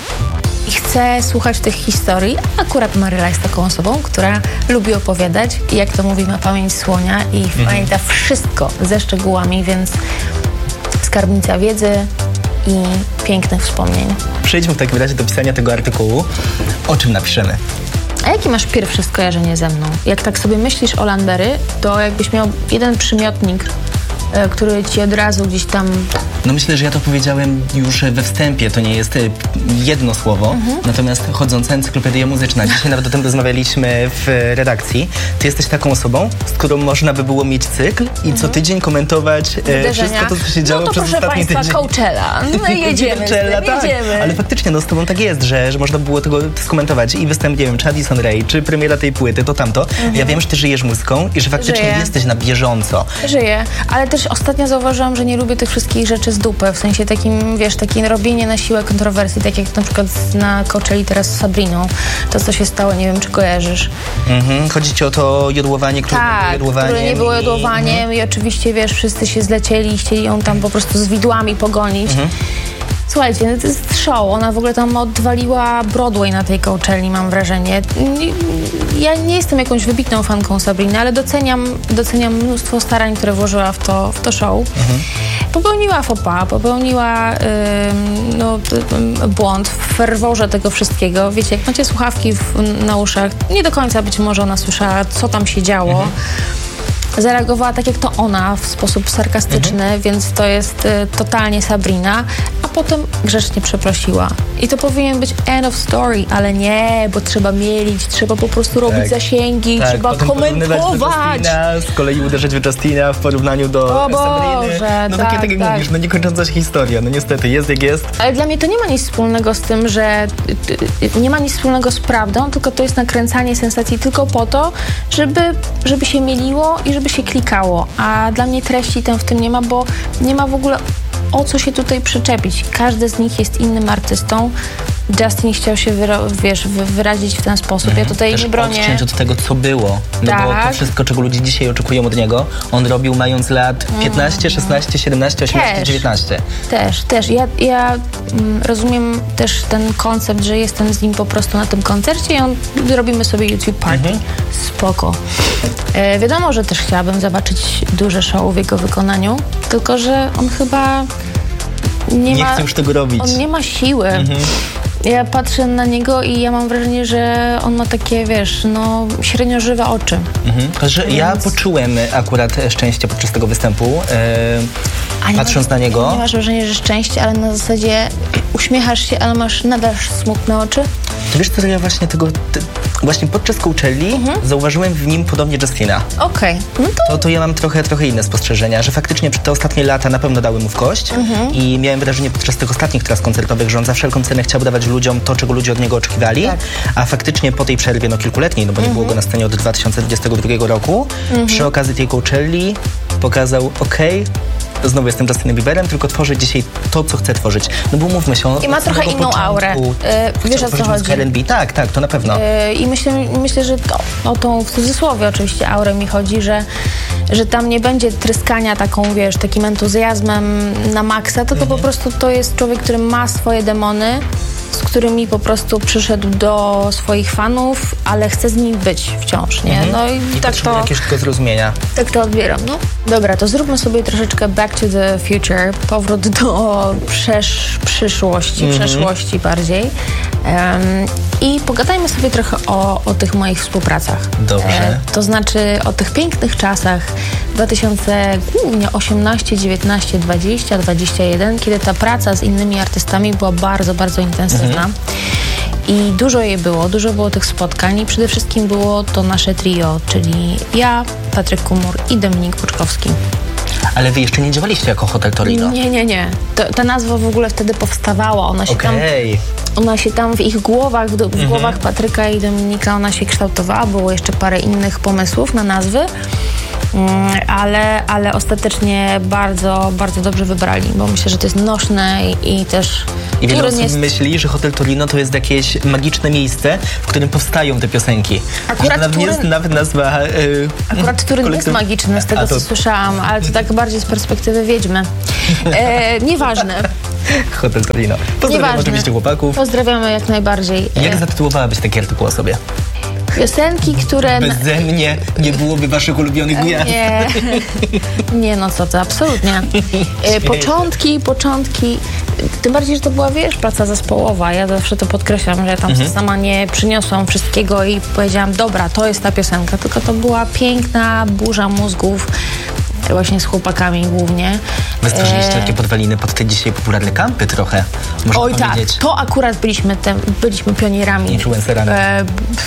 i chcę słuchać tych historii. Akurat Maryla jest taką osobą, która lubi opowiadać i jak to mówi, ma pamięć słonia i mhm. pamięta wszystko ze szczegółami, więc skarbnica wiedzy i pięknych wspomnień. Przejdźmy w takim razie do pisania tego artykułu. O czym napiszemy? A jakie masz pierwsze skojarzenie ze mną? Jak tak sobie myślisz o Landberry, to jakbyś miał jeden przymiotnik, e, który ci od razu gdzieś tam... No myślę, że ja to powiedziałem już we wstępie, to nie jest jedno słowo, mhm. natomiast chodząca encyklopedia muzyczna. Dzisiaj nawet o tym rozmawialiśmy w redakcji. Ty jesteś taką osobą, z którą można by było mieć cykl i mhm. co tydzień komentować e, wszystko to, co się działo no to przez proszę ostatni państwa, tydzień. Coachella. No jedziemy, Coachella, tak. jedziemy. Ale faktycznie, no z tobą tak jest, że, że można było tego skomentować i występ, nie wiem, czy Addison Rae, czy premiera tej płyty, to tamto. Mhm. Ja wiem, że ty żyjesz muzyką i że faktycznie Żyję. jesteś na bieżąco. Żyję, ale też ostatnio zauważyłam, że nie lubię tych wszystkich rzeczy z dupy, w sensie takim, wiesz, takie robienie na siłę kontrowersji, tak jak na przykład na Coachelli teraz z Sabriną, to co się stało, nie wiem, czy kojarzysz. Mhm. Chodzi ci o to jodłowanie, które tak, było jodłowaniem. które nie było jodłowaniem i, mhm. i oczywiście, wiesz, wszyscy się zlecieli i chcieli ją tam po prostu z widłami pogonić. Mhm. Słuchajcie, no to jest show. Ona w ogóle tam odwaliła Broadway na tej Coachelli, mam wrażenie. Ja nie jestem jakąś wybitną fanką Sabriny, ale doceniam, doceniam mnóstwo starań, które włożyła w to, w to show. Mhm. Popełniła faux pas, popełniła yy, no, błąd w ferworze tego wszystkiego. Wiecie, jak macie słuchawki w, na uszach, nie do końca być może ona słyszała, co tam się działo. Mhm. Zareagowała tak jak to ona, w sposób sarkastyczny, mhm. więc to jest y, totalnie Sabrina, a potem grzecznie przeprosiła. I to powinien być end of story, ale nie, bo trzeba mielić, trzeba po prostu robić tak. zasięgi, tak. trzeba komentować. Z kolei uderzać w Justina w porównaniu do o Sabriny. Boże, no tak, takie, tak jak tak. mówisz, no niekończąca się historia, no niestety, jest jak jest. Ale dla mnie to nie ma nic wspólnego z tym, że nie ma nic wspólnego z prawdą, tylko to jest nakręcanie sensacji tylko po to, żeby, żeby się mieliło i żeby się klikało, a dla mnie treści tam w tym nie ma, bo nie ma w ogóle o co się tutaj przyczepić. Każdy z nich jest innym artystą. Justin chciał się wyra- wiesz, wyrazić w ten sposób. Ja tutaj Też nie bronię. odciąć od tego, co było. No tak. Bo to wszystko, czego ludzie dzisiaj oczekują od niego, on robił mając lat piętnaście, szesnaście, siedemnaście, osiemnaście, też, dziewiętnaście. Też, też. Ja, ja mm, rozumiem też ten koncept, że jestem z nim po prostu na tym koncercie i on, robimy sobie YouTube party. Mhm. Spoko. E, wiadomo, że też chciałabym zobaczyć duże show w jego wykonaniu, tylko że on chyba nie, nie ma... chce już tego robić. On nie ma siły. Mhm. Ja patrzę na niego i ja mam wrażenie, że on ma takie, wiesz, no średnio żywe oczy. Mhm. Że Więc... Ja poczułem akurat szczęście podczas tego występu, e, patrząc ma, na niego. Nie masz wrażenia, że szczęście, ale na zasadzie uśmiechasz się, ale masz nadal smutne oczy? To wiesz co, ja właśnie tego, te, właśnie podczas Coachelli mhm. zauważyłem w nim podobnie Justina. Okej, okay. no to... to... To ja mam trochę, trochę inne spostrzeżenia, że faktycznie te ostatnie lata na pewno dały mu w kość mhm. i miałem wrażenie podczas tych ostatnich tras koncertowych, że on za wszelką cenę chciał dawać ludziom to, czego ludzie od niego oczekiwali, tak. a faktycznie po tej przerwie, no kilkuletniej, no bo mhm. nie było go na scenie od dwa tysiące dwudziestego drugiego roku, mhm. przy okazji tej Coachelli pokazał, okej, okay, znowu jestem Justinem Bieberem, tylko tworzę dzisiaj to, co chcę tworzyć. No bo mówmy się, on i ma trochę inną początku, aurę. Yy, wiesz, o co chodzi? R and B, tak, tak, to na pewno. Yy, I myślę, myślę, że to, o tą w cudzysłowie oczywiście aurę mi chodzi, że, że tam nie będzie tryskania taką, wiesz, takim entuzjazmem na maksa, tylko mhm. po prostu to jest człowiek, który ma swoje demony z którymi po prostu przyszedł do swoich fanów, ale chce z nimi być wciąż, nie? Mhm. No i, I tak to... jakiegoś tylko zrozumienia. Tak to odbieram, no. Dobra, to zróbmy sobie troszeczkę back to the future, powrót do przesz- przyszłości, Mhm. przeszłości bardziej. Um, I pogadajmy sobie trochę o, o tych moich współpracach. Dobrze. E, to znaczy o tych pięknych czasach dwa tysiące głównie osiemnaście, dziewiętnaście, dwadzieścia, dwadzieścia jeden, kiedy ta praca z innymi artystami była bardzo, bardzo intensywna. Mhm. I dużo jej było, dużo było tych spotkań i przede wszystkim było to nasze trio, czyli ja, Patryk Kumur i Dominik Puczkowski. Ale wy jeszcze nie działaliście jako Hotel Torino? Nie, nie, nie. To, ta nazwa w ogóle wtedy powstawała. Ona się Okej. tam, ona się tam w ich głowach, w, w Mhm. głowach Patryka i Dominika, ona się kształtowała. Było jeszcze parę innych pomysłów na nazwy. Mm, ale, ale ostatecznie bardzo, bardzo dobrze wybrali, bo myślę, że to jest nośne i, i też... I wiele Turyn osób jest... myśli, że Hotel Torino to jest jakieś magiczne miejsce, w którym powstają te piosenki. Akurat że to Turyn- jest nawet nazwa... Yy, Akurat Turyn jest magiczny, z tego A to- co słyszałam, ale to tak bardziej z perspektywy wiedźmy. E, nieważne. Hotel Torino. Pozdrawiam Nieważne. oczywiście chłopaków. Pozdrawiamy jak najbardziej. Jak E, zatytułowałabyś taki artykuł o sobie? piosenki, które... Beze mnie nie byłoby waszych ulubionych gwiazd. Nie, nie no co to, absolutnie. E, początki, początki, tym bardziej, że to była, wiesz, praca zespołowa. Ja zawsze to podkreślam, że ja tam Mhm. sama nie przyniosłam wszystkiego i powiedziałam, dobra, to jest ta piosenka, tylko to była piękna burza mózgów, właśnie z chłopakami głównie. Wystraszyliście E, takie podwaliny pod te dzisiaj popularne kampy trochę, można Oj tak, powiedzieć. to akurat byliśmy, tem, byliśmy pionierami. Influencerami. E,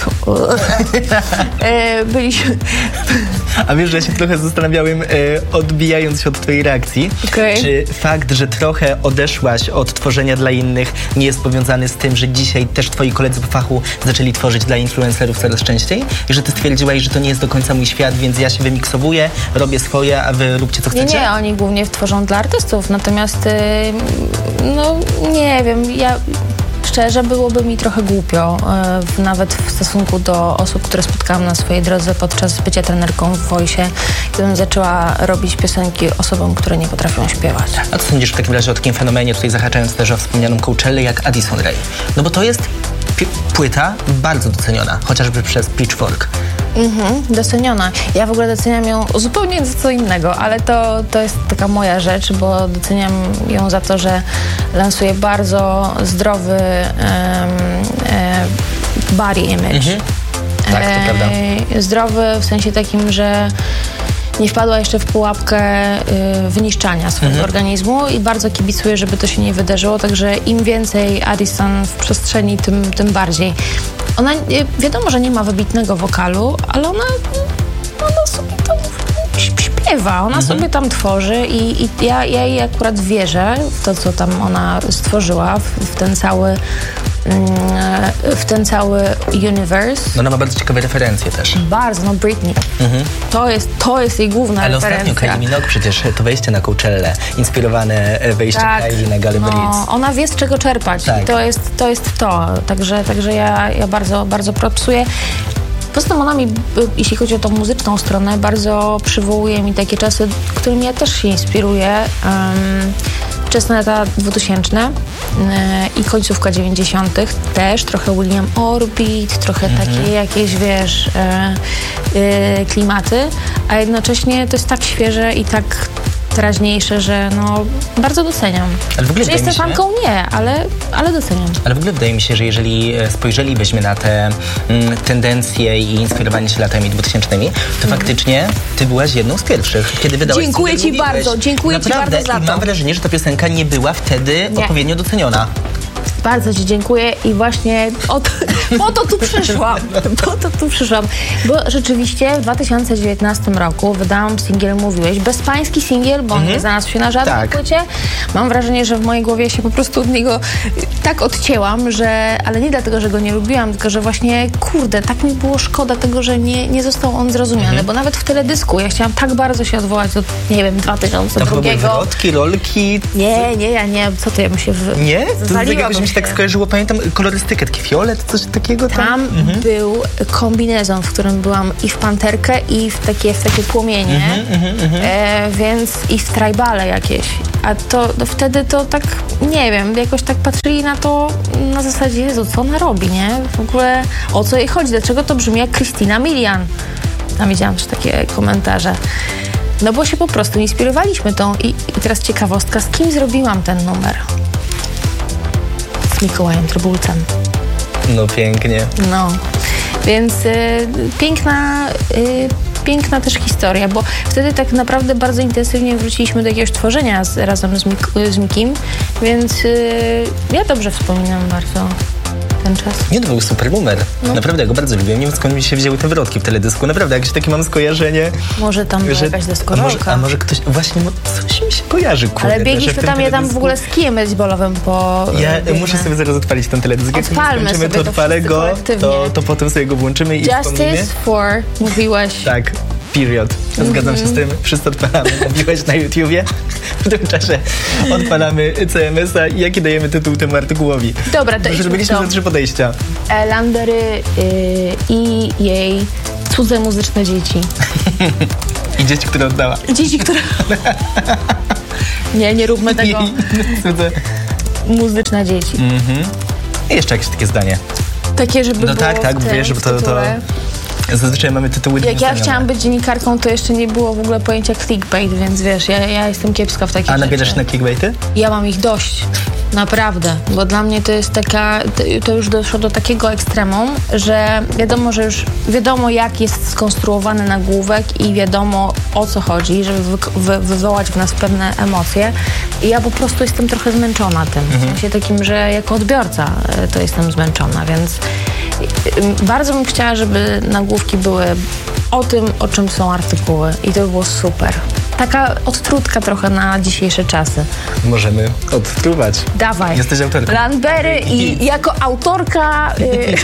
e, byliśmy... A wiesz, że ja się trochę zastanawiałem, e, odbijając się od twojej reakcji, Okej. czy fakt, że trochę odeszłaś od tworzenia dla innych nie jest powiązany z tym, że dzisiaj też twoi koledzy po fachu zaczęli tworzyć dla influencerów coraz częściej i że ty stwierdziłaś, że to nie jest do końca mój świat, więc ja się wymiksowuję, robię swoje, a wy róbcie co Nie, chcecie? nie, oni głównie tworzą dla artystów, natomiast y, no nie wiem, ja szczerze byłoby mi trochę głupio, y, w, nawet w stosunku do osób, które spotkałam na swojej drodze podczas bycia trenerką w Voice, gdybym zaczęła robić piosenki osobom, które nie potrafią śpiewać. A co sądzisz w takim razie o takim fenomenie, tutaj zahaczając też o wspomnianą Coachellę, jak Addison Rae? No bo to jest pi- płyta bardzo doceniona, chociażby przez Pitchfork. Mhm, doceniona. Ja w ogóle doceniam ją zupełnie za co innego, ale to, to jest taka moja rzecz, bo doceniam ją za to, że lansuje bardzo zdrowy em, e, body image. Mhm. Tak, to prawda. E, zdrowy w sensie takim, że nie wpadła jeszcze w pułapkę y, wyniszczania swojego Mhm. organizmu i bardzo kibicuję, żeby to się nie wydarzyło, także im więcej Addison w przestrzeni, tym, tym bardziej. Ona, y, wiadomo, że nie ma wybitnego wokalu, ale ona, ona sobie tam śpiewa, ona Mhm. sobie tam tworzy i, i ja, ja jej akurat wierzę w to, co tam ona stworzyła, w, w ten cały w ten cały universe. No ona ma bardzo ciekawe referencje też. Bardzo, no Britney. Mhm. To jest, to jest jej główna Ale referencja. ostatnio Kylie Minogue przecież to wejście na Coachellę, inspirowane wejściem Tak, Kylie na Galę Blitz. no, ona wie, z czego czerpać. Tak. I to jest to. Jest to. Także, także ja, ja bardzo, bardzo propsuję. Poza tym ona mi, jeśli chodzi o tą muzyczną stronę, bardzo przywołuje mi takie czasy, którymi ja też się inspiruję. Um, wczesne lata dwutysięczne yy, i końcówka dziewięćdziesiątych też, trochę William Orbit, trochę Mhm. takie jakieś, wiesz, yy, yy, klimaty, a jednocześnie to jest tak świeże i tak teraźniejsze, że no bardzo doceniam. Ale w ogóle Że wydaje jestem mi się- fanką? Nie, ale, ale doceniam. Ale w ogóle wydaje mi się, że jeżeli e, spojrzelibyśmy na te mm, tendencje i inspirowanie się latami dwutysięcznymi, to faktycznie ty byłaś jedną z pierwszych, kiedy wydałaś Dziękuję singiel, ci mówiłeś. bardzo, dziękuję ci Naprawdę, bardzo za i to. mam wrażenie, że ta piosenka nie była wtedy Nie. odpowiednio doceniona. Bardzo ci dziękuję i właśnie o to, po to tu przyszłam. Po to tu przyszłam. Bo rzeczywiście w dwa tysiące dziewiętnastym roku wydałam singiel Mówiłeś. Bezpański singiel, bo on Mhm. nie znalazł się na żadnej Tak. płycie. Mam wrażenie, że w mojej głowie się po prostu od niego tak odcięłam, że, ale nie dlatego, że go nie lubiłam, tylko że właśnie, kurde, tak mi było szkoda tego, że nie, nie został on zrozumiany, Mhm. bo nawet w teledysku ja chciałam tak bardzo się odwołać do, nie wiem, dwa tysiące Tam chyba były drugiego. wrotki, rolki. Nie, nie, ja nie, co ty, ja bym się w... Nie? To Zawaliłabym jakbyśmy się. się tak skojarzyło, pamiętam kolorystykę, taki fiolet, coś takiego tam. Tam mhm. był kombinezon, w którym byłam i w panterkę, i w takie, w takie płomienie, Mhm, mhm, mhm. e, więc i w tribale jakieś. A to no, wtedy to tak, nie wiem, jakoś tak patrzyli na to na zasadzie, Jezu, co ona robi, nie? W ogóle o co jej chodzi, dlaczego to brzmi jak Christina Milian? Tam widziałam też takie komentarze. No bo się po prostu inspirowaliśmy tą i, i teraz ciekawostka, z kim zrobiłam ten numer? Z Mikołajem Trybulcem. No pięknie. No, więc y, piękna, y, piękna też historia, bo wtedy tak naprawdę bardzo intensywnie wróciliśmy do jakiegoś tworzenia z, razem z, Mik- z Mikim, więc y, ja dobrze wspominam bardzo ten czas. Nie, to był super numer. No. Naprawdę, ja go bardzo lubię. Nie wiem, skąd mi się wzięły te wrotki w teledysku. Naprawdę, jakieś takie mam skojarzenie. Może tam była że, jakaś a, może, deskorolka. a może ktoś... Właśnie, no, coś mi się kojarzy, kurde. Ale biegliśmy że tam, ja tam w ogóle z kijem baseballowym po... Ja biegnę. muszę sobie zaraz odpalić ten teledysk. Jak Odpalmy skończymy, sobie to to odpalę wszyscy go, kolektywnie. to, to potem sobie go włączymy i wspomnimy. Justice for, mówiłeś. Tak, period. Zgadzam się z tym. Wszyscy odpalamy. Mówiłeś na YouTubie. W tym czasie odpalamy C M S a i jaki dajemy tytuł temu artykułowi. Dobra, to idźmy Zrobiliśmy w to. za trzy podejścia. E, Landery y, i jej cudze muzyczne dzieci. I dzieci, które oddała. Dzieci, które... nie, nie róbmy tego. Cudze. Muzyczne dzieci. Mhm. I jeszcze jakieś takie zdanie. Takie, żeby No było tak, tak, w tym, wiesz, żeby w to, to... tytule. Zazwyczaj mamy tytuły Jak ja nieocenione. chciałam być dziennikarką, to jeszcze nie było w ogóle pojęcia clickbait, więc wiesz, ja, ja jestem kiepska w takich A rzeczy. nabierasz na clickbaity? Ja mam ich dość. Naprawdę, bo dla mnie to jest taka, to już doszło do takiego ekstremum, że wiadomo, że już wiadomo, jak jest skonstruowany nagłówek i wiadomo, o co chodzi, żeby wy, wy, wywołać w nas pewne emocje. I ja po prostu jestem trochę zmęczona tym. W sensie takim, że jako odbiorca to jestem zmęczona, więc bardzo bym chciała, żeby nagłówki były o tym, o czym są artykuły i to by było super. Taka odtrutka trochę na dzisiejsze czasy. Możemy odtruwać. Dawaj. Jesteś autorką. Landberry i jako autorka... Y...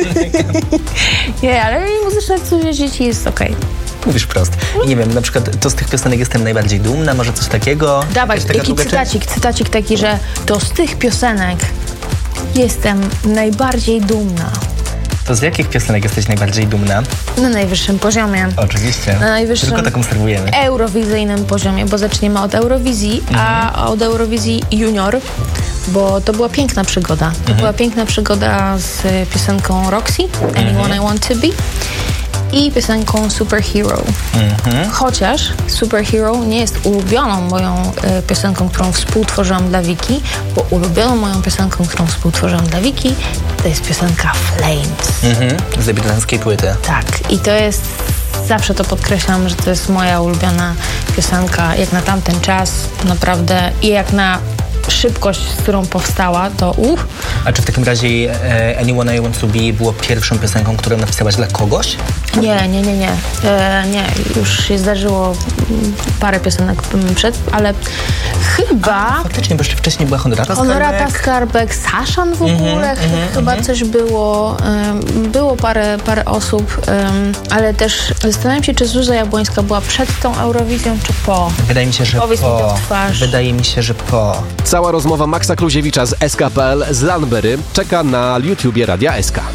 nie, ale muzyczne cudze dzieci jest okej. Mówisz prost. I nie wiem, na przykład to z tych piosenek jestem najbardziej dumna, może coś takiego? Dawaj, Jakaś taka taki długa cytacik, cytacik taki, że to z tych piosenek jestem najbardziej dumna. To z jakich piosenek jesteś najbardziej dumna? Na najwyższym poziomie. Oczywiście. Na najwyższym Tylko tak obserwujemy. eurowizyjnym poziomie, bo zaczniemy od Eurowizji, Mhm. a od Eurowizji Junior, bo to była piękna przygoda. To Mhm. była piękna przygoda z piosenką Roxy, Anyone I Want To Be, i piosenką Superhero. Mhm. Chociaż Superhero nie jest ulubioną moją e, piosenką, którą współtworzyłam dla Wiki, bo ulubioną moją piosenką, którą współtworzyłam dla Wiki, to jest piosenka Flames. Mhm. Z debiutanckiej płyty. Tak, i to jest, zawsze to podkreślam, że to jest moja ulubiona piosenka, jak na tamten czas, naprawdę, i jak na szybkość, z którą powstała, to uch. A czy w takim razie e, Anyone I Want To Be było pierwszą piosenką, którą napisałaś dla kogoś? Nie, nie, nie, nie. E, nie, już się zdarzyło mm, parę piosenek mm, przed, ale chyba... A, faktycznie, bo jeszcze wcześniej była Honorata Honorata Skarbek. Skarbek, Saszan w ogóle, Mhm, ch- mhm, chyba mhm. coś było. em, było parę, parę osób, em, ale też zastanawiam się, czy Zuzia Jabłońska była przed tą Eurowizją, czy po. Wydaje mi się, że Powiedz mi to po. w twarz. Wydaje mi się, że po. Cała rozmowa Maxa Kluziewicza z S K kropka P L z Landberry czeka na YouTubie Radia S K.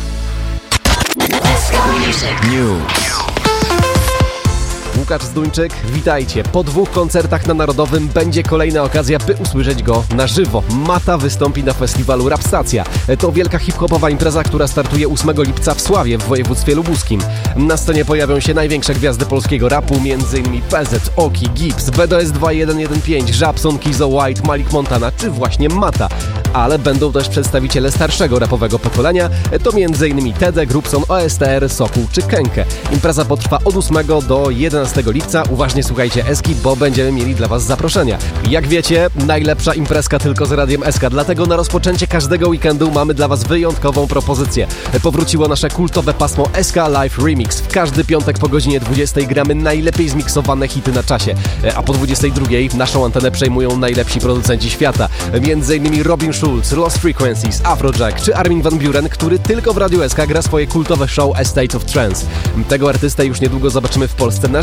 News. Łukasz Zduńczyk, witajcie. Po dwóch koncertach na Narodowym będzie kolejna okazja, by usłyszeć go na żywo. Mata wystąpi na festiwalu Rapstacja. To wielka hip-hopowa impreza, która startuje ósmego lipca w Sławie w województwie lubuskim. Na scenie pojawią się największe gwiazdy polskiego rapu, m.in. P Z, Oki, Gibbs, B D S dwa jeden jeden pięć, Żabson, Kizo White, Malik Montana czy właśnie Mata. Ale będą też przedstawiciele starszego rapowego pokolenia, to m.in. Tedek, Grubson, O S T R, Sokół czy Kenke. Impreza potrwa od ósmego do jedenastego lipca. Uważnie słuchajcie Eski, bo będziemy mieli dla Was zaproszenia. Jak wiecie, najlepsza imprezka tylko z Radiem S K, dlatego na rozpoczęcie każdego weekendu mamy dla Was wyjątkową propozycję. Powróciło nasze kultowe pasmo S K Live Remix. W każdy piątek po godzinie dwudziestej gramy najlepiej zmiksowane hity na czasie, a po dwudziestej drugiej naszą antenę przejmują najlepsi producenci świata. Między innymi Robin Schulz, Lost Frequencies, Afrojack czy Armin van Buuren, który tylko w Radiu S K gra swoje kultowe show A State of Trance. Tego artystę już niedługo zobaczymy w Polsce na żywo.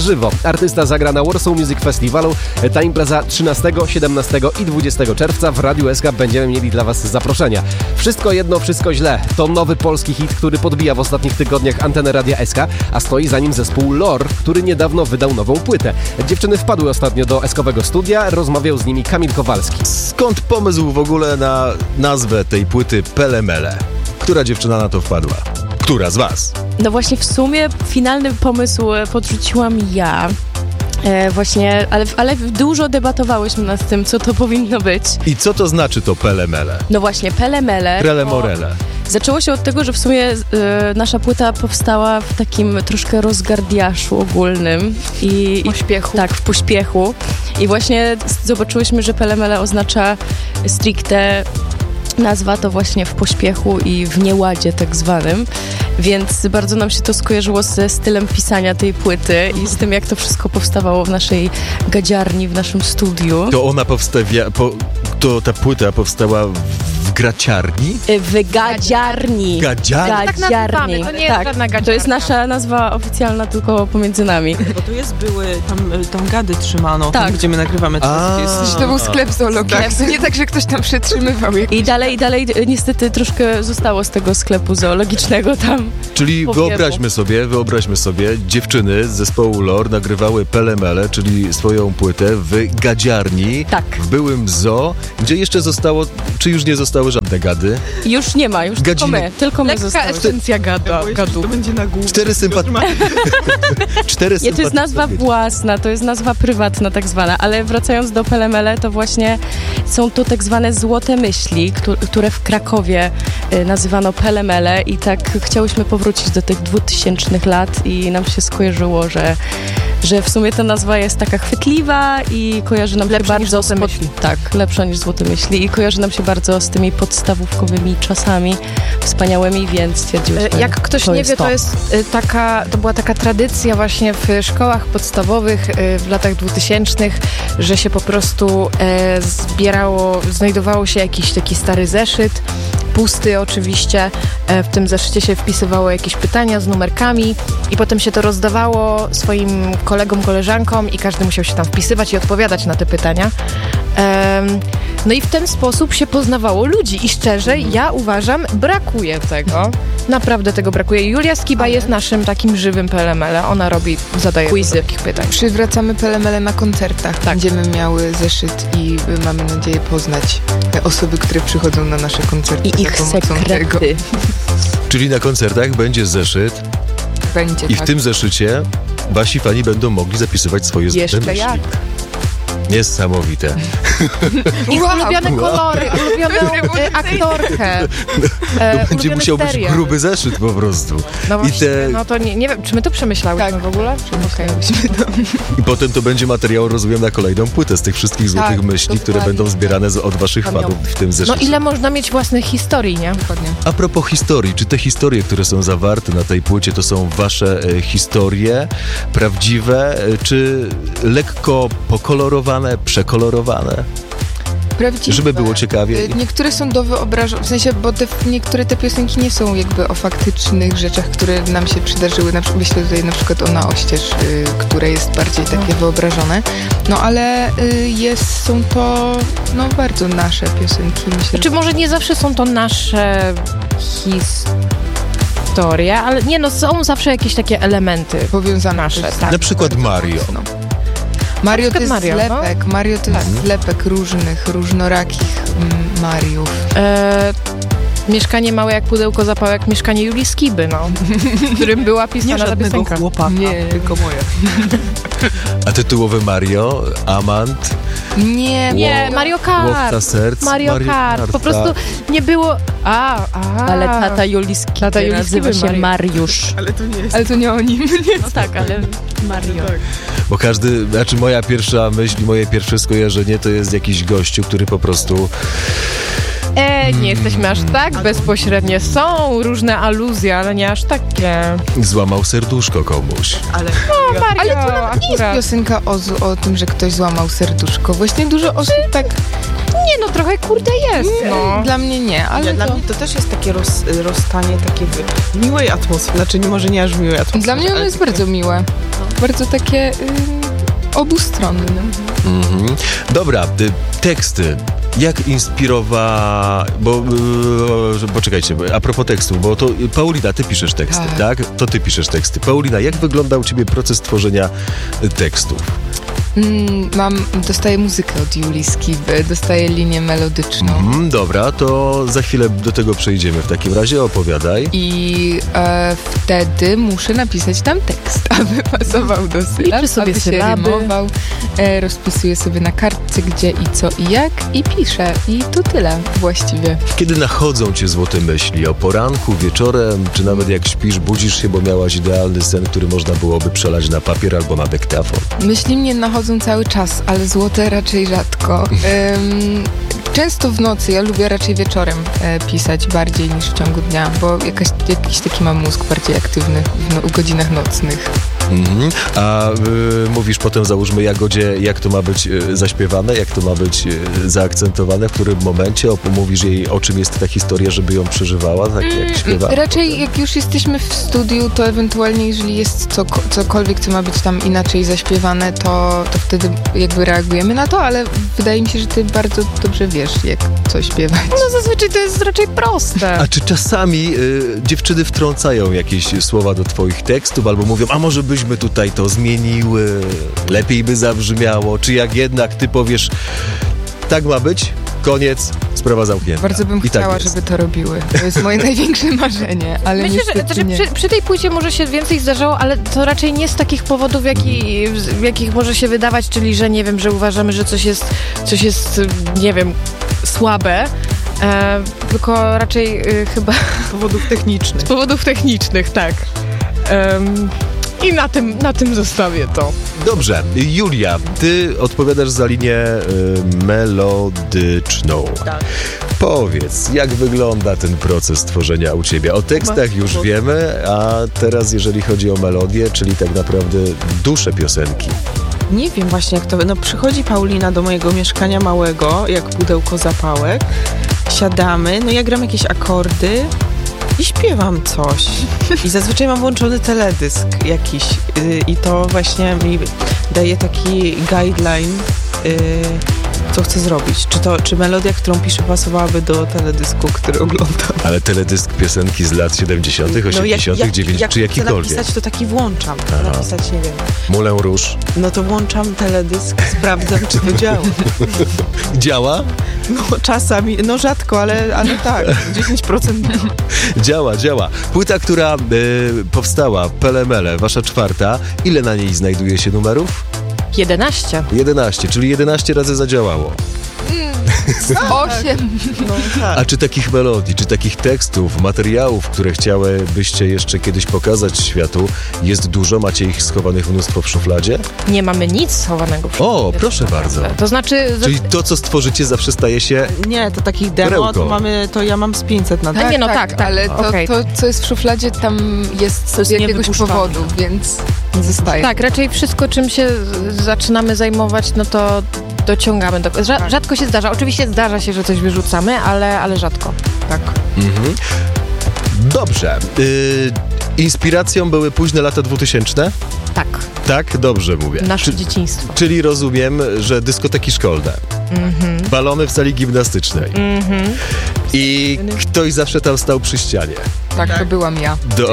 żywo. Artysta zagra na Warsaw Music Festivalu. Ta impreza trzynastego, siedemnastego i dwudziestego czerwca w Radiu S K będziemy mieli dla Was zaproszenia. Wszystko jedno, wszystko źle. To nowy polski hit, który podbija w ostatnich tygodniach antenę Radia S K, a stoi za nim zespół Lore, który niedawno wydał nową płytę. Dziewczyny wpadły ostatnio do eskowego studia, rozmawiał z nimi Kamil Kowalski. Skąd pomysł w ogóle na nazwę tej płyty Pele Mele? Która dziewczyna na to wpadła? Która z Was? No właśnie w sumie finalny pomysł podrzuciłam ja. E, właśnie, ale, ale dużo debatowałyśmy nad tym, co to powinno być. I co to znaczy to Pele Mele? No właśnie, Pele Mele. Prele Morele. Zaczęło się od tego, że w sumie e, nasza płyta powstała w takim troszkę rozgardiaszu ogólnym. I, w pośpiechu. I, tak, w pośpiechu. I właśnie zobaczyłyśmy, że Pele Mele oznacza stricte nazwa to właśnie w pośpiechu i w nieładzie tak zwanym, więc bardzo nam się to skojarzyło ze stylem pisania tej płyty i z tym, jak to wszystko powstawało w naszej gadziarni, w naszym studiu. To ona powstawia, po, to ta płyta powstała w graciarni? W gadziarni. Gadziarni? Gadziarni. Tak nazywamy, to nie jest tak, żadna gadziarnia. To jest nasza nazwa oficjalna, tylko pomiędzy nami. Bo tu jest były, tam, tam gady trzymano, tak. Tam, gdzie my nagrywamy. To, jest, to był sklep zoologiczny, to nie tak, że ktoś tam przetrzymywał. I dalej, dalej niestety troszkę zostało z tego sklepu zoologicznego tam. Czyli wyobraźmy sobie, wyobraźmy sobie, dziewczyny z zespołu Lore nagrywały Pele Mele, czyli swoją płytę w gadziarni, tak. W byłym zoo, gdzie jeszcze zostało, czy już nie zostały żadne gady? Już nie ma, już Gadziny. tylko my, tylko my zostały. Esencja gada, gadu. To będzie na głównie. Cztery sympatie. Cztery nie, to jest nazwa własna, to jest nazwa prywatna tak zwana, ale wracając do Pele Mele, to właśnie są to tak zwane złote myśli, które w Krakowie nazywano Pele Mele i tak chciałyśmy powrócić do tych dwutysięcznych lat i nam się skojarzyło, że, że w sumie ta nazwa jest taka chwytliwa i kojarzy nam lepsza się bardzo... Złote myśli. Tak, lepsza niż Złote myśli i kojarzy nam się bardzo z tymi podstawówkowymi czasami wspaniałymi, więc stwierdziłyśmy, jak ktoś to nie jest wie, to. to jest taka, to była taka tradycja właśnie w szkołach podstawowych w latach dwutysięcznych, że się po prostu e, zbierało, znajdowało się jakiś taki stary zeszyt, pusty oczywiście, w tym zeszycie się wpisywało jakieś pytania z numerkami i potem się to rozdawało swoim kolegom, koleżankom i każdy musiał się tam wpisywać i odpowiadać na te pytania. No i w ten sposób się poznawało ludzi i szczerze, ja uważam, brakuje tego. Naprawdę tego brakuje. Julia Skiba Ale... jest naszym takim żywym Pele Mele. Ona robi, zadaje quizy takich pytań. Przywracamy Pele Mele na koncertach. Tak. Będziemy miały zeszyt i mamy nadzieję poznać osoby, które przychodzą na nasze koncerty. I ich sekrety. Czyli na koncertach będzie zeszyt. Będzie, I tak. w tym zeszycie wasi fani będą mogli zapisywać swoje złote myśli. Jeszcze jak. Niesamowite. Ich wow. ulubione kolory, wow. ulubioną e, aktorkę. E, to będzie musiał serial. być gruby zeszyt po prostu. No właśnie, I te... no to nie, nie wiem, czy my to przemyślałyśmy tak. w ogóle? Przemyślałyśmy to. I potem to będzie materiał, rozumiem, na kolejną płytę z tych wszystkich złotych tak, myśli, które będą zbierane z, od waszych fanów w tym zeszycie. No ile można mieć własnych historii, nie? Dokładnie. A propos historii, czy te historie, które są zawarte na tej płycie, to są wasze e, historie prawdziwe, e, czy lekko pokolorowane, przekolorowane? Prawdziwe. Żeby było ciekawiej. Niektóre są do wyobrażenia, w sensie, bo te, niektóre te piosenki nie są jakby o faktycznych rzeczach, które nam się przydarzyły. Na przykład, myślę tutaj na przykład o Na oścież, y, które jest bardziej takie wyobrażone. No ale y, jest, są to no bardzo nasze piosenki. Myślę, znaczy, może nie zawsze są to nasze historie, ale nie no, są zawsze jakieś takie elementy powiązane nasze. Tak. Na przykład Mario. No. Mario to jest Mario, zlepek, no? Mario to jest tak. zlepek różnych, różnorakich mm, Mariów. E, mieszkanie małe jak pudełko zapałek, mieszkanie Julii Skiby, no. W którym była pisana ta piosenka. Nie żadnego chłopaka, nie. tylko moje. A tytułowe Mario, Amant? Nie, nie, Mario Kart. Łowca serc. Mario, Mario Kart. Kart. Po prostu nie było... A, a. Ale tata Julii Skiby tata Julii nazywa się Mario. Mariusz. Ale to nie jest. Ale to nie o nim. No tak, ale Mario. Tak. Bo każdy, znaczy moja pierwsza myśl, moje pierwsze skojarzenie to jest jakiś gościu, który po prostu E, nie jesteśmy aż tak bezpośrednie. Są różne aluzje, ale nie aż takie. Złamał serduszko komuś. Ale, no, Mario, ale to nawet nie jest piosenka o, z- o tym, że ktoś złamał serduszko. Właśnie dużo osób tak... Nie no, trochę kurde jest, no. Dla mnie nie, ale nie, to... Dla mnie to też jest takie roz, rozstanie takie w miłej atmosferze. Znaczy, nie, może nie aż w miłej atmosferze. Dla mnie ono jest bardzo miłe. Bardzo takie y, obustronne. Mhm. Dobra, y, teksty. Jak inspirowa... Bo, yy, poczekajcie, a propos tekstu, bo to Paulina, ty piszesz teksty, tak. tak? To ty piszesz teksty. Paulina, jak wygląda u ciebie proces tworzenia tekstów? Mm, mam, dostaję muzykę od Julii Skiby, dostaję linię melodyczną. Mm, dobra, to za chwilę do tego przejdziemy. W takim razie opowiadaj. I e, wtedy muszę napisać tam tekst, aby pasował do sylab, sobie aby sylaby. się rymował. E, rozpisuję sobie na kartce gdzie i co i jak i piszę. I to tyle właściwie. Kiedy nachodzą cię złote myśli? O poranku, wieczorem, czy nawet jak śpisz, budzisz się, bo miałaś idealny sen, który można byłoby przelać na papier albo na dyktafon? Myśli mnie nachodzą cały czas, ale złote raczej rzadko. Ym, często w nocy, ja lubię raczej wieczorem e, pisać bardziej niż w ciągu dnia, bo jakaś, jakiś taki mam mózg bardziej aktywny w no, godzinach nocnych. Mhm. A y, mówisz potem, załóżmy, Jagodzie, jak to ma być y, zaśpiewane, jak to ma być y, zaakcentowane, w którym momencie opomówisz jej, o czym jest ta historia, żeby ją przeżywała, tak jak śpiewa? Raczej jak już jesteśmy w studiu, to ewentualnie jeżeli jest co, cokolwiek, co ma być tam inaczej zaśpiewane, to, to wtedy jakby reagujemy na to, ale wydaje mi się, że ty bardzo dobrze wiesz, jak co śpiewać. No zazwyczaj to jest raczej proste. A czy czasami y, dziewczyny wtrącają jakieś słowa do twoich tekstów, albo mówią, a może byśmy tutaj to zmieniły, lepiej by zabrzmiało, czy jak jednak ty powiesz, tak ma być, koniec, sprawa zamknięta. Bardzo bym I chciała, tak jest. żeby to robiły. To jest moje największe marzenie, ale Myślę, że, niestety że nie. przy, przy tej płycie może się więcej zdarzało, ale to raczej nie z takich powodów, jaki, w jakich może się wydawać, czyli że nie wiem, że uważamy, że coś jest, coś jest nie wiem, słabe. E, tylko raczej y, chyba... Z powodów technicznych. Z powodów technicznych, tak. Um, I na tym, na tym zostawię to. Dobrze, Julia, ty odpowiadasz za linię y, melodyczną. Tak. Powiedz, jak wygląda ten proces tworzenia u ciebie? O tekstach już wiemy, a teraz jeżeli chodzi o melodię, czyli tak naprawdę duszę piosenki. Nie wiem właśnie jak to... No przychodzi Paulina do mojego mieszkania małego, jak pudełko zapałek. Siadamy, no ja gram jakieś akordy i śpiewam coś. I zazwyczaj mam włączony teledysk jakiś yy, i to właśnie mi daje taki guideline, yy, co chcę zrobić. Czy to, czy melodia, którą piszę, pasowałaby do teledysku, który oglądam. Ale teledysk piosenki z lat siedemdziesiątych, osiemdziesiątych, dziewięćdziesiątych, czy jak chcę jakikolwiek? napisać, to taki włączam. Chcę napisać, nie wiem. Moulin Rouge. No to włączam teledysk, sprawdzam, czy to działa. Działa? No czasami, no rzadko, ale, ale tak, dziesięć procent działa. Działa, działa. Płyta, która y, powstała, Pele Mele, wasza czwarta, ile na niej znajduje się numerów? jedenaście. jedenaście, czyli jedenaście razy zadziałało. Osiem. No, tak. A czy takich melodii, czy takich tekstów, materiałów, które chciałybyście jeszcze kiedyś pokazać światu, jest dużo? Macie ich schowanych mnóstwo w szufladzie? Nie mamy nic schowanego w szufladzie. O, proszę bardzo. To znaczy... Czyli to, co stworzycie, zawsze staje się... Nie, to takich demo, Perełką. to mamy, to ja mam z pięćset na Tak, nie, no tak, tak, tak. ale to, Okej. to, co jest w szufladzie, tam jest z jakiegoś niewypuszczalne. powodu, więc zostaje. Tak, raczej wszystko, czym się z- zaczynamy zajmować, no to dociągamy. Do... Rza- rzadko się zdarza. Oczywiście zdarza się, że coś wyrzucamy, ale, ale rzadko. Tak. Mhm. Dobrze. Y, inspiracją były późne lata dwutysięczne? Tak. Tak? Dobrze mówię. Nasze Czy, dzieciństwo. czyli rozumiem, że dyskoteki szkolne, Mhm. balony w sali gimnastycznej Mhm. i ktoś zawsze tam stał przy ścianie. Tak, to byłam ja. Do...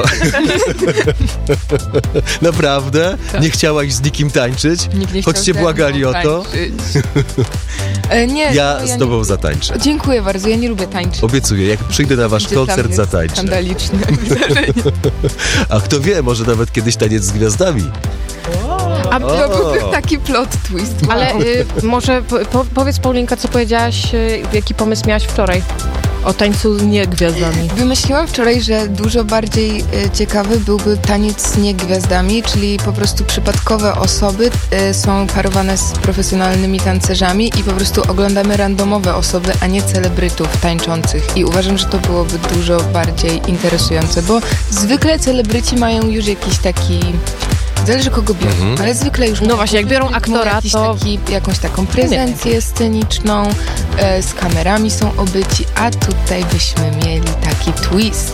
Naprawdę? Tak. Nie chciałaś z nikim tańczyć? Nikt nie Choć chciał cię ze błagali mną o to? tańczyć. E, nie, Ja no, z nie- tobą zatańczę. Dziękuję bardzo, ja nie lubię tańczyć. Obiecuję, jak przyjdę na wasz Będzie dla koncert, mnie zatańczę. skandaliczne wydarzenie. A kto wie, może nawet kiedyś taniec z gwiazdami. A to O. byłby taki plot twist. Ale y, może po, po, powiedz, Paulinka, co powiedziałaś, y, jaki pomysł miałaś wczoraj? o tańcu z niegwiazdami. Wymyśliłam wczoraj, że dużo bardziej e, ciekawy byłby taniec z niegwiazdami, czyli po prostu przypadkowe osoby e, są parowane z profesjonalnymi tancerzami i po prostu oglądamy randomowe osoby, a nie celebrytów tańczących. I uważam, że to byłoby dużo bardziej interesujące, bo zwykle celebryci mają już jakiś taki... Zależy kogo biorą, mhm. ale zwykle już... No właśnie, jak biorą aktora, jakiś to... Taki, jakąś taką prezencję sceniczną, e, z kamerami są obyci, a tutaj byśmy mieli taki twist.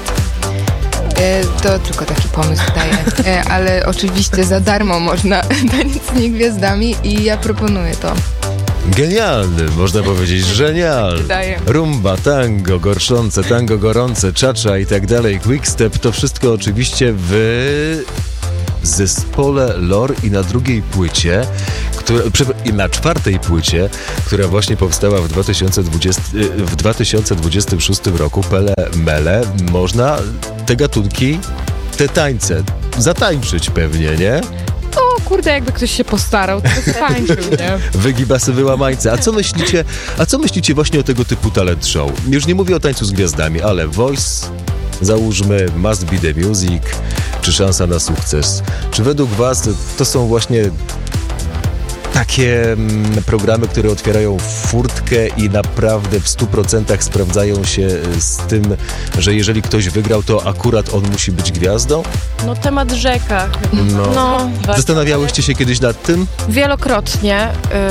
E, to tylko taki pomysł daję, e, ale oczywiście za darmo można taniec z niegwiazdami i ja proponuję to. Genialny, można powiedzieć, żenialny. Rumba, tango, gorszące, tango gorące, czacza i tak dalej, quickstep, to wszystko oczywiście w zespole Lore i na drugiej płycie, która, i na czwartej płycie, która właśnie powstała w, dwa tysiące dwudziestym, w dwa tysiące dwudziestym szóstym roku, Pele Mele, można te gatunki, te tańce zatańczyć pewnie, nie? O kurde, jakby ktoś się postarał, to tańczył, nie? Wygibasy, wyłamańce. A co myślicie, a co myślicie właśnie o tego typu talent show? Już nie mówię o tańcu z gwiazdami, ale Voice, załóżmy Must Be The Music, czy Szansa na sukces. Czy według was to są właśnie takie mm, programy, które otwierają furtkę i naprawdę w stu procentach sprawdzają się z tym, że jeżeli ktoś wygrał, to akurat on musi być gwiazdą? No temat rzeka. No. no Zastanawiałyście się kiedyś nad tym? Wielokrotnie.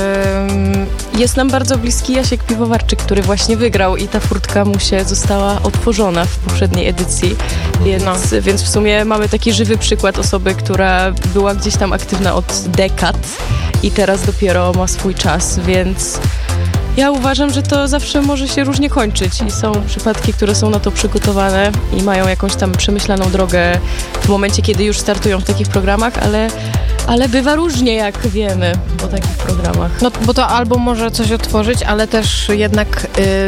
Ym, jest nam bardzo bliski Jasiek Piwowarczyk, który właśnie wygrał i ta furtka mu się została otworzona w poprzedniej edycji. Więc, no. więc w sumie mamy taki żywy przykład osoby, która była gdzieś tam aktywna od dekad i teraz dopiero ma swój czas, więc ja uważam, że to zawsze może się różnie kończyć i są przypadki, które są na to przygotowane i mają jakąś tam przemyślaną drogę w momencie, kiedy już startują w takich programach, ale, ale bywa różnie, jak wiemy, po takich programach. No bo to albo może coś otworzyć, ale też jednak y,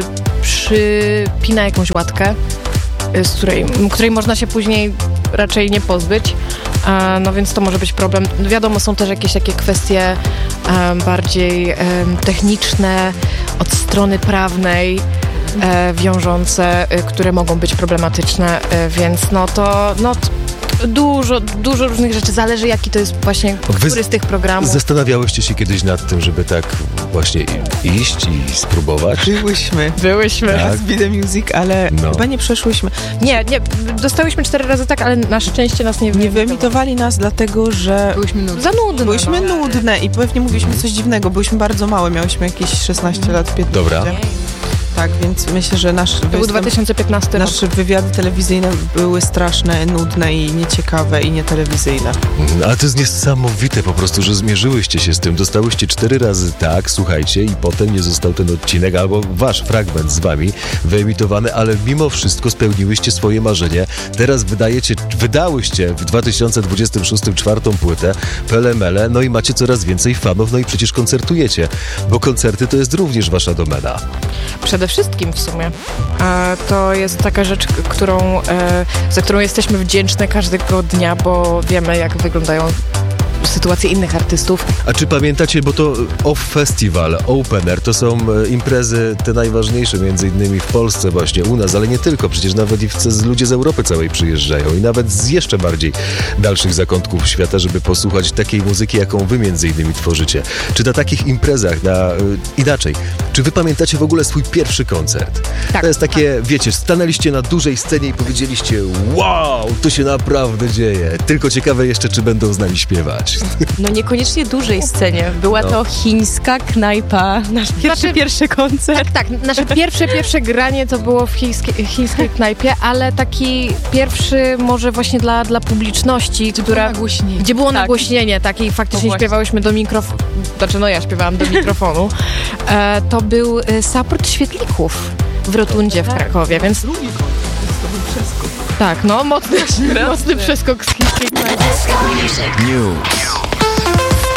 przypina jakąś łatkę, y, z której, której można się później raczej nie pozbyć. No więc to może być problem. Wiadomo, są też jakieś takie kwestie um, bardziej um, techniczne, od strony prawnej, e, wiążące, e, które mogą być problematyczne, e, więc no to no, t- dużo, dużo różnych rzeczy. Zależy, jaki to jest właśnie, Wy który z tych programów. Zastanawiałyście się kiedyś nad tym, żeby tak właśnie iść i spróbować? Byłyśmy. Byłyśmy. Tak. Z The Music, ale no. chyba nie przeszłyśmy. Nie, nie, dostałyśmy cztery razy tak, ale na szczęście nas nie Nie wyemitowali nas, dlatego że... Byłyśmy nudne. Za nudne. Byłyśmy no. nudne i pewnie mówiliśmy coś dziwnego. Byłyśmy bardzo małe, miałyśmy jakieś szesnaście lat, piętnaście. Dobra. Tak, więc myślę, że nasz to był dwa tysiące piętnasty nasze rok. wywiady telewizyjne były straszne, nudne i nieciekawe i nietelewizyjne. Ale to jest niesamowite po prostu, że zmierzyłyście się z tym. Dostałyście cztery razy tak, słuchajcie, i potem nie został ten odcinek albo wasz fragment z wami wyemitowany, ale mimo wszystko spełniłyście swoje marzenie. Teraz wydajecie, wydałyście w dwa tysiące dwudziestym szóstym czwartą płytę Pele Mele, no i macie coraz więcej fanów, no i przecież koncertujecie, bo koncerty to jest również wasza domena. Przede wszystkim w sumie. E, to jest taka rzecz, którą, e, za którą jesteśmy wdzięczne każdego dnia, bo wiemy, jak wyglądają sytuacje innych artystów. A czy pamiętacie, bo to Off Festival, Open Air, to są imprezy te najważniejsze, między innymi w Polsce właśnie, u nas, ale nie tylko, przecież nawet i w, ludzie z Europy całej przyjeżdżają i nawet z jeszcze bardziej dalszych zakątków świata, żeby posłuchać takiej muzyki, jaką wy między innymi tworzycie. Czy na takich imprezach, na, inaczej, czy wy pamiętacie w ogóle swój pierwszy koncert? Tak. To jest takie, tak. wiecie, stanęliście na dużej scenie i powiedzieliście, wow, to się naprawdę dzieje. Tylko ciekawe jeszcze, czy będą z nami śpiewać. No niekoniecznie dużej scenie. Była no. to chińska knajpa, nasz pierwszy, znaczy, pierwszy koncert. Tak, tak, nasze pierwsze, pierwsze granie to było w chińskiej, chińskiej knajpie, ale taki pierwszy może właśnie dla, dla publiczności, gdzie która... Było nagłośnienie. Gdzie było tak. nagłośnienie, tak, i faktycznie śpiewałyśmy do mikrofonu, znaczy no ja śpiewałam do mikrofonu. E, to był e, support świetlików w Rotundzie w Krakowie, więc... Drugi koncert, to był przeskok. Tak, no mocny, mocny przeskok z chińskiej knajpy. News.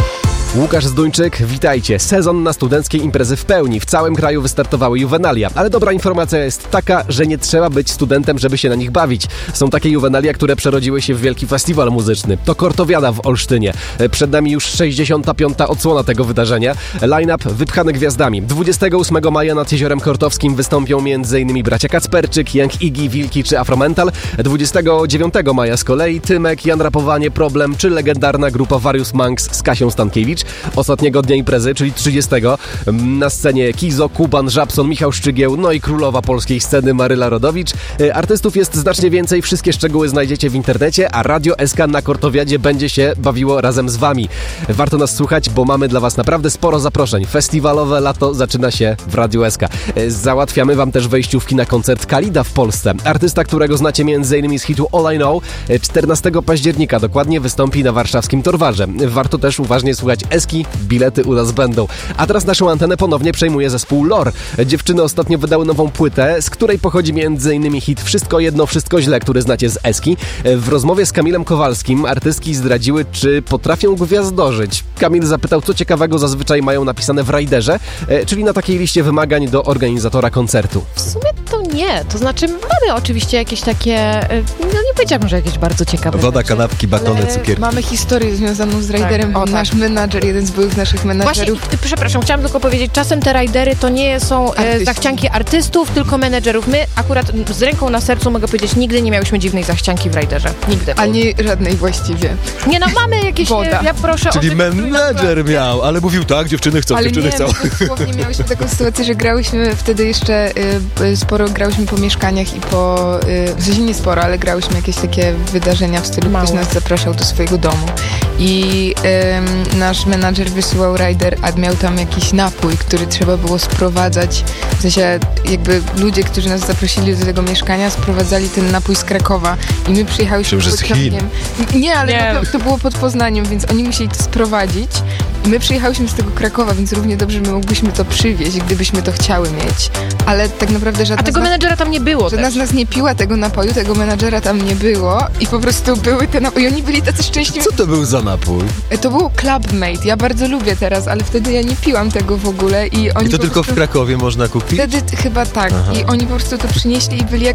Łukasz Zduńczyk, witajcie. Sezon na studenckie imprezy w pełni. W całym kraju wystartowały juwenalia. Ale dobra informacja jest taka, że nie trzeba być studentem, żeby się na nich bawić. Są takie juwenalia, które przerodziły się w wielki festiwal muzyczny. To Kortowiada w Olsztynie. Przed nami już sześćdziesiąta piąta odsłona tego wydarzenia. Line-up wypchany gwiazdami. dwudziestego ósmego maja nad Jeziorem Kortowskim wystąpią m.in. bracia Kacperczyk, Young Iggy, Wilki czy Afromental. dwudziestego dziewiątego maja z kolei Tymek, Jan Rapowanie, Problem czy legendarna grupa Various Monks z Kasią Stankiewicz. Ostatniego dnia imprezy, czyli trzydziestego na scenie Kizo, Kuban, Żabson, Michał Szczygieł, no i królowa polskiej sceny Maryla Rodowicz. Artystów jest znacznie więcej, wszystkie szczegóły znajdziecie w internecie, a Radio S K na Kortowiadzie będzie się bawiło razem z wami. Warto nas słuchać, bo mamy dla was naprawdę sporo zaproszeń. Festiwalowe lato zaczyna się w Radio S K. Załatwiamy wam też wejściówki na koncert Kalida w Polsce. Artysta, którego znacie m.in. z hitu All I Know, czternastego października dokładnie wystąpi na warszawskim Torwarze. Warto też uważnie słuchać Eski, bilety u nas będą. A teraz naszą antenę ponownie przejmuje zespół Lore. Dziewczyny ostatnio wydały nową płytę, z której pochodzi m.in. hit Wszystko jedno, wszystko źle, który znacie z Eski. W rozmowie z Kamilem Kowalskim artystki zdradziły, czy potrafią gwiazdorzyć. Kamil zapytał, co ciekawego zazwyczaj mają napisane w Riderze, czyli na takiej liście wymagań do organizatora koncertu. W sumie to nie, to znaczy mamy oczywiście jakieś takie, no nie powiedziałabym, że jakieś bardzo ciekawe Woda, rzeczy, kanapki, batony, ale cukierki. Mamy historię związaną z Riderem, Tak, o, bo nasz tak. menadżer, jeden z byłych naszych menadżerów... Właśnie, przepraszam, chciałam tylko powiedzieć, czasem te Ridery to nie są e, zachcianki artystów, tylko menedżerów. My akurat z ręką na sercu mogę powiedzieć, nigdy nie miałyśmy dziwnej zachcianki w Riderze. Nigdy. Ani żadnej właściwie. Nie no, mamy jakieś, Woda. ja proszę Czyli o... menadżer miał, ale mówił tak, dziewczyny chcą, Ale dziewczyny nie, chcą. my dosłownie miałyśmy taką sytuację, że grałyśmy wtedy jeszcze, y, sporo grałyśmy po mieszkaniach i po, y, w sensie nie sporo, ale grałyśmy jakieś takie wydarzenia w stylu, Mało. ktoś nas zapraszał do swojego domu. I y, nasz menadżer wysyłał rider, a miał tam jakiś napój, który trzeba było sprowadzać. W sensie jakby ludzie, którzy nas zaprosili do tego mieszkania, sprowadzali ten napój z Krakowa i my przyjechałyśmy Myślę, że z Chin. pociągiem. Nie, ale Nie. To, to było pod Poznaniem, więc oni musieli to sprowadzić. I my przyjechałyśmy z tego Krakowa, więc równie dobrze my mogłyśmy to przywieźć, gdybyśmy to chciały mieć. Ale tak naprawdę żadna A tego z nas, menedżera tam nie było żadna też. z nas nie piła tego napoju, tego menadżera tam nie było i po prostu były te napoje. I oni byli tacy szczęśliwi. Co to był za napój? To był Clubmate. Ja bardzo lubię teraz, ale wtedy ja nie piłam tego w ogóle i oni I to po tylko prostu... w Krakowie można kupić? Wtedy t- chyba tak. Aha. I oni po prostu to przynieśli i byli jak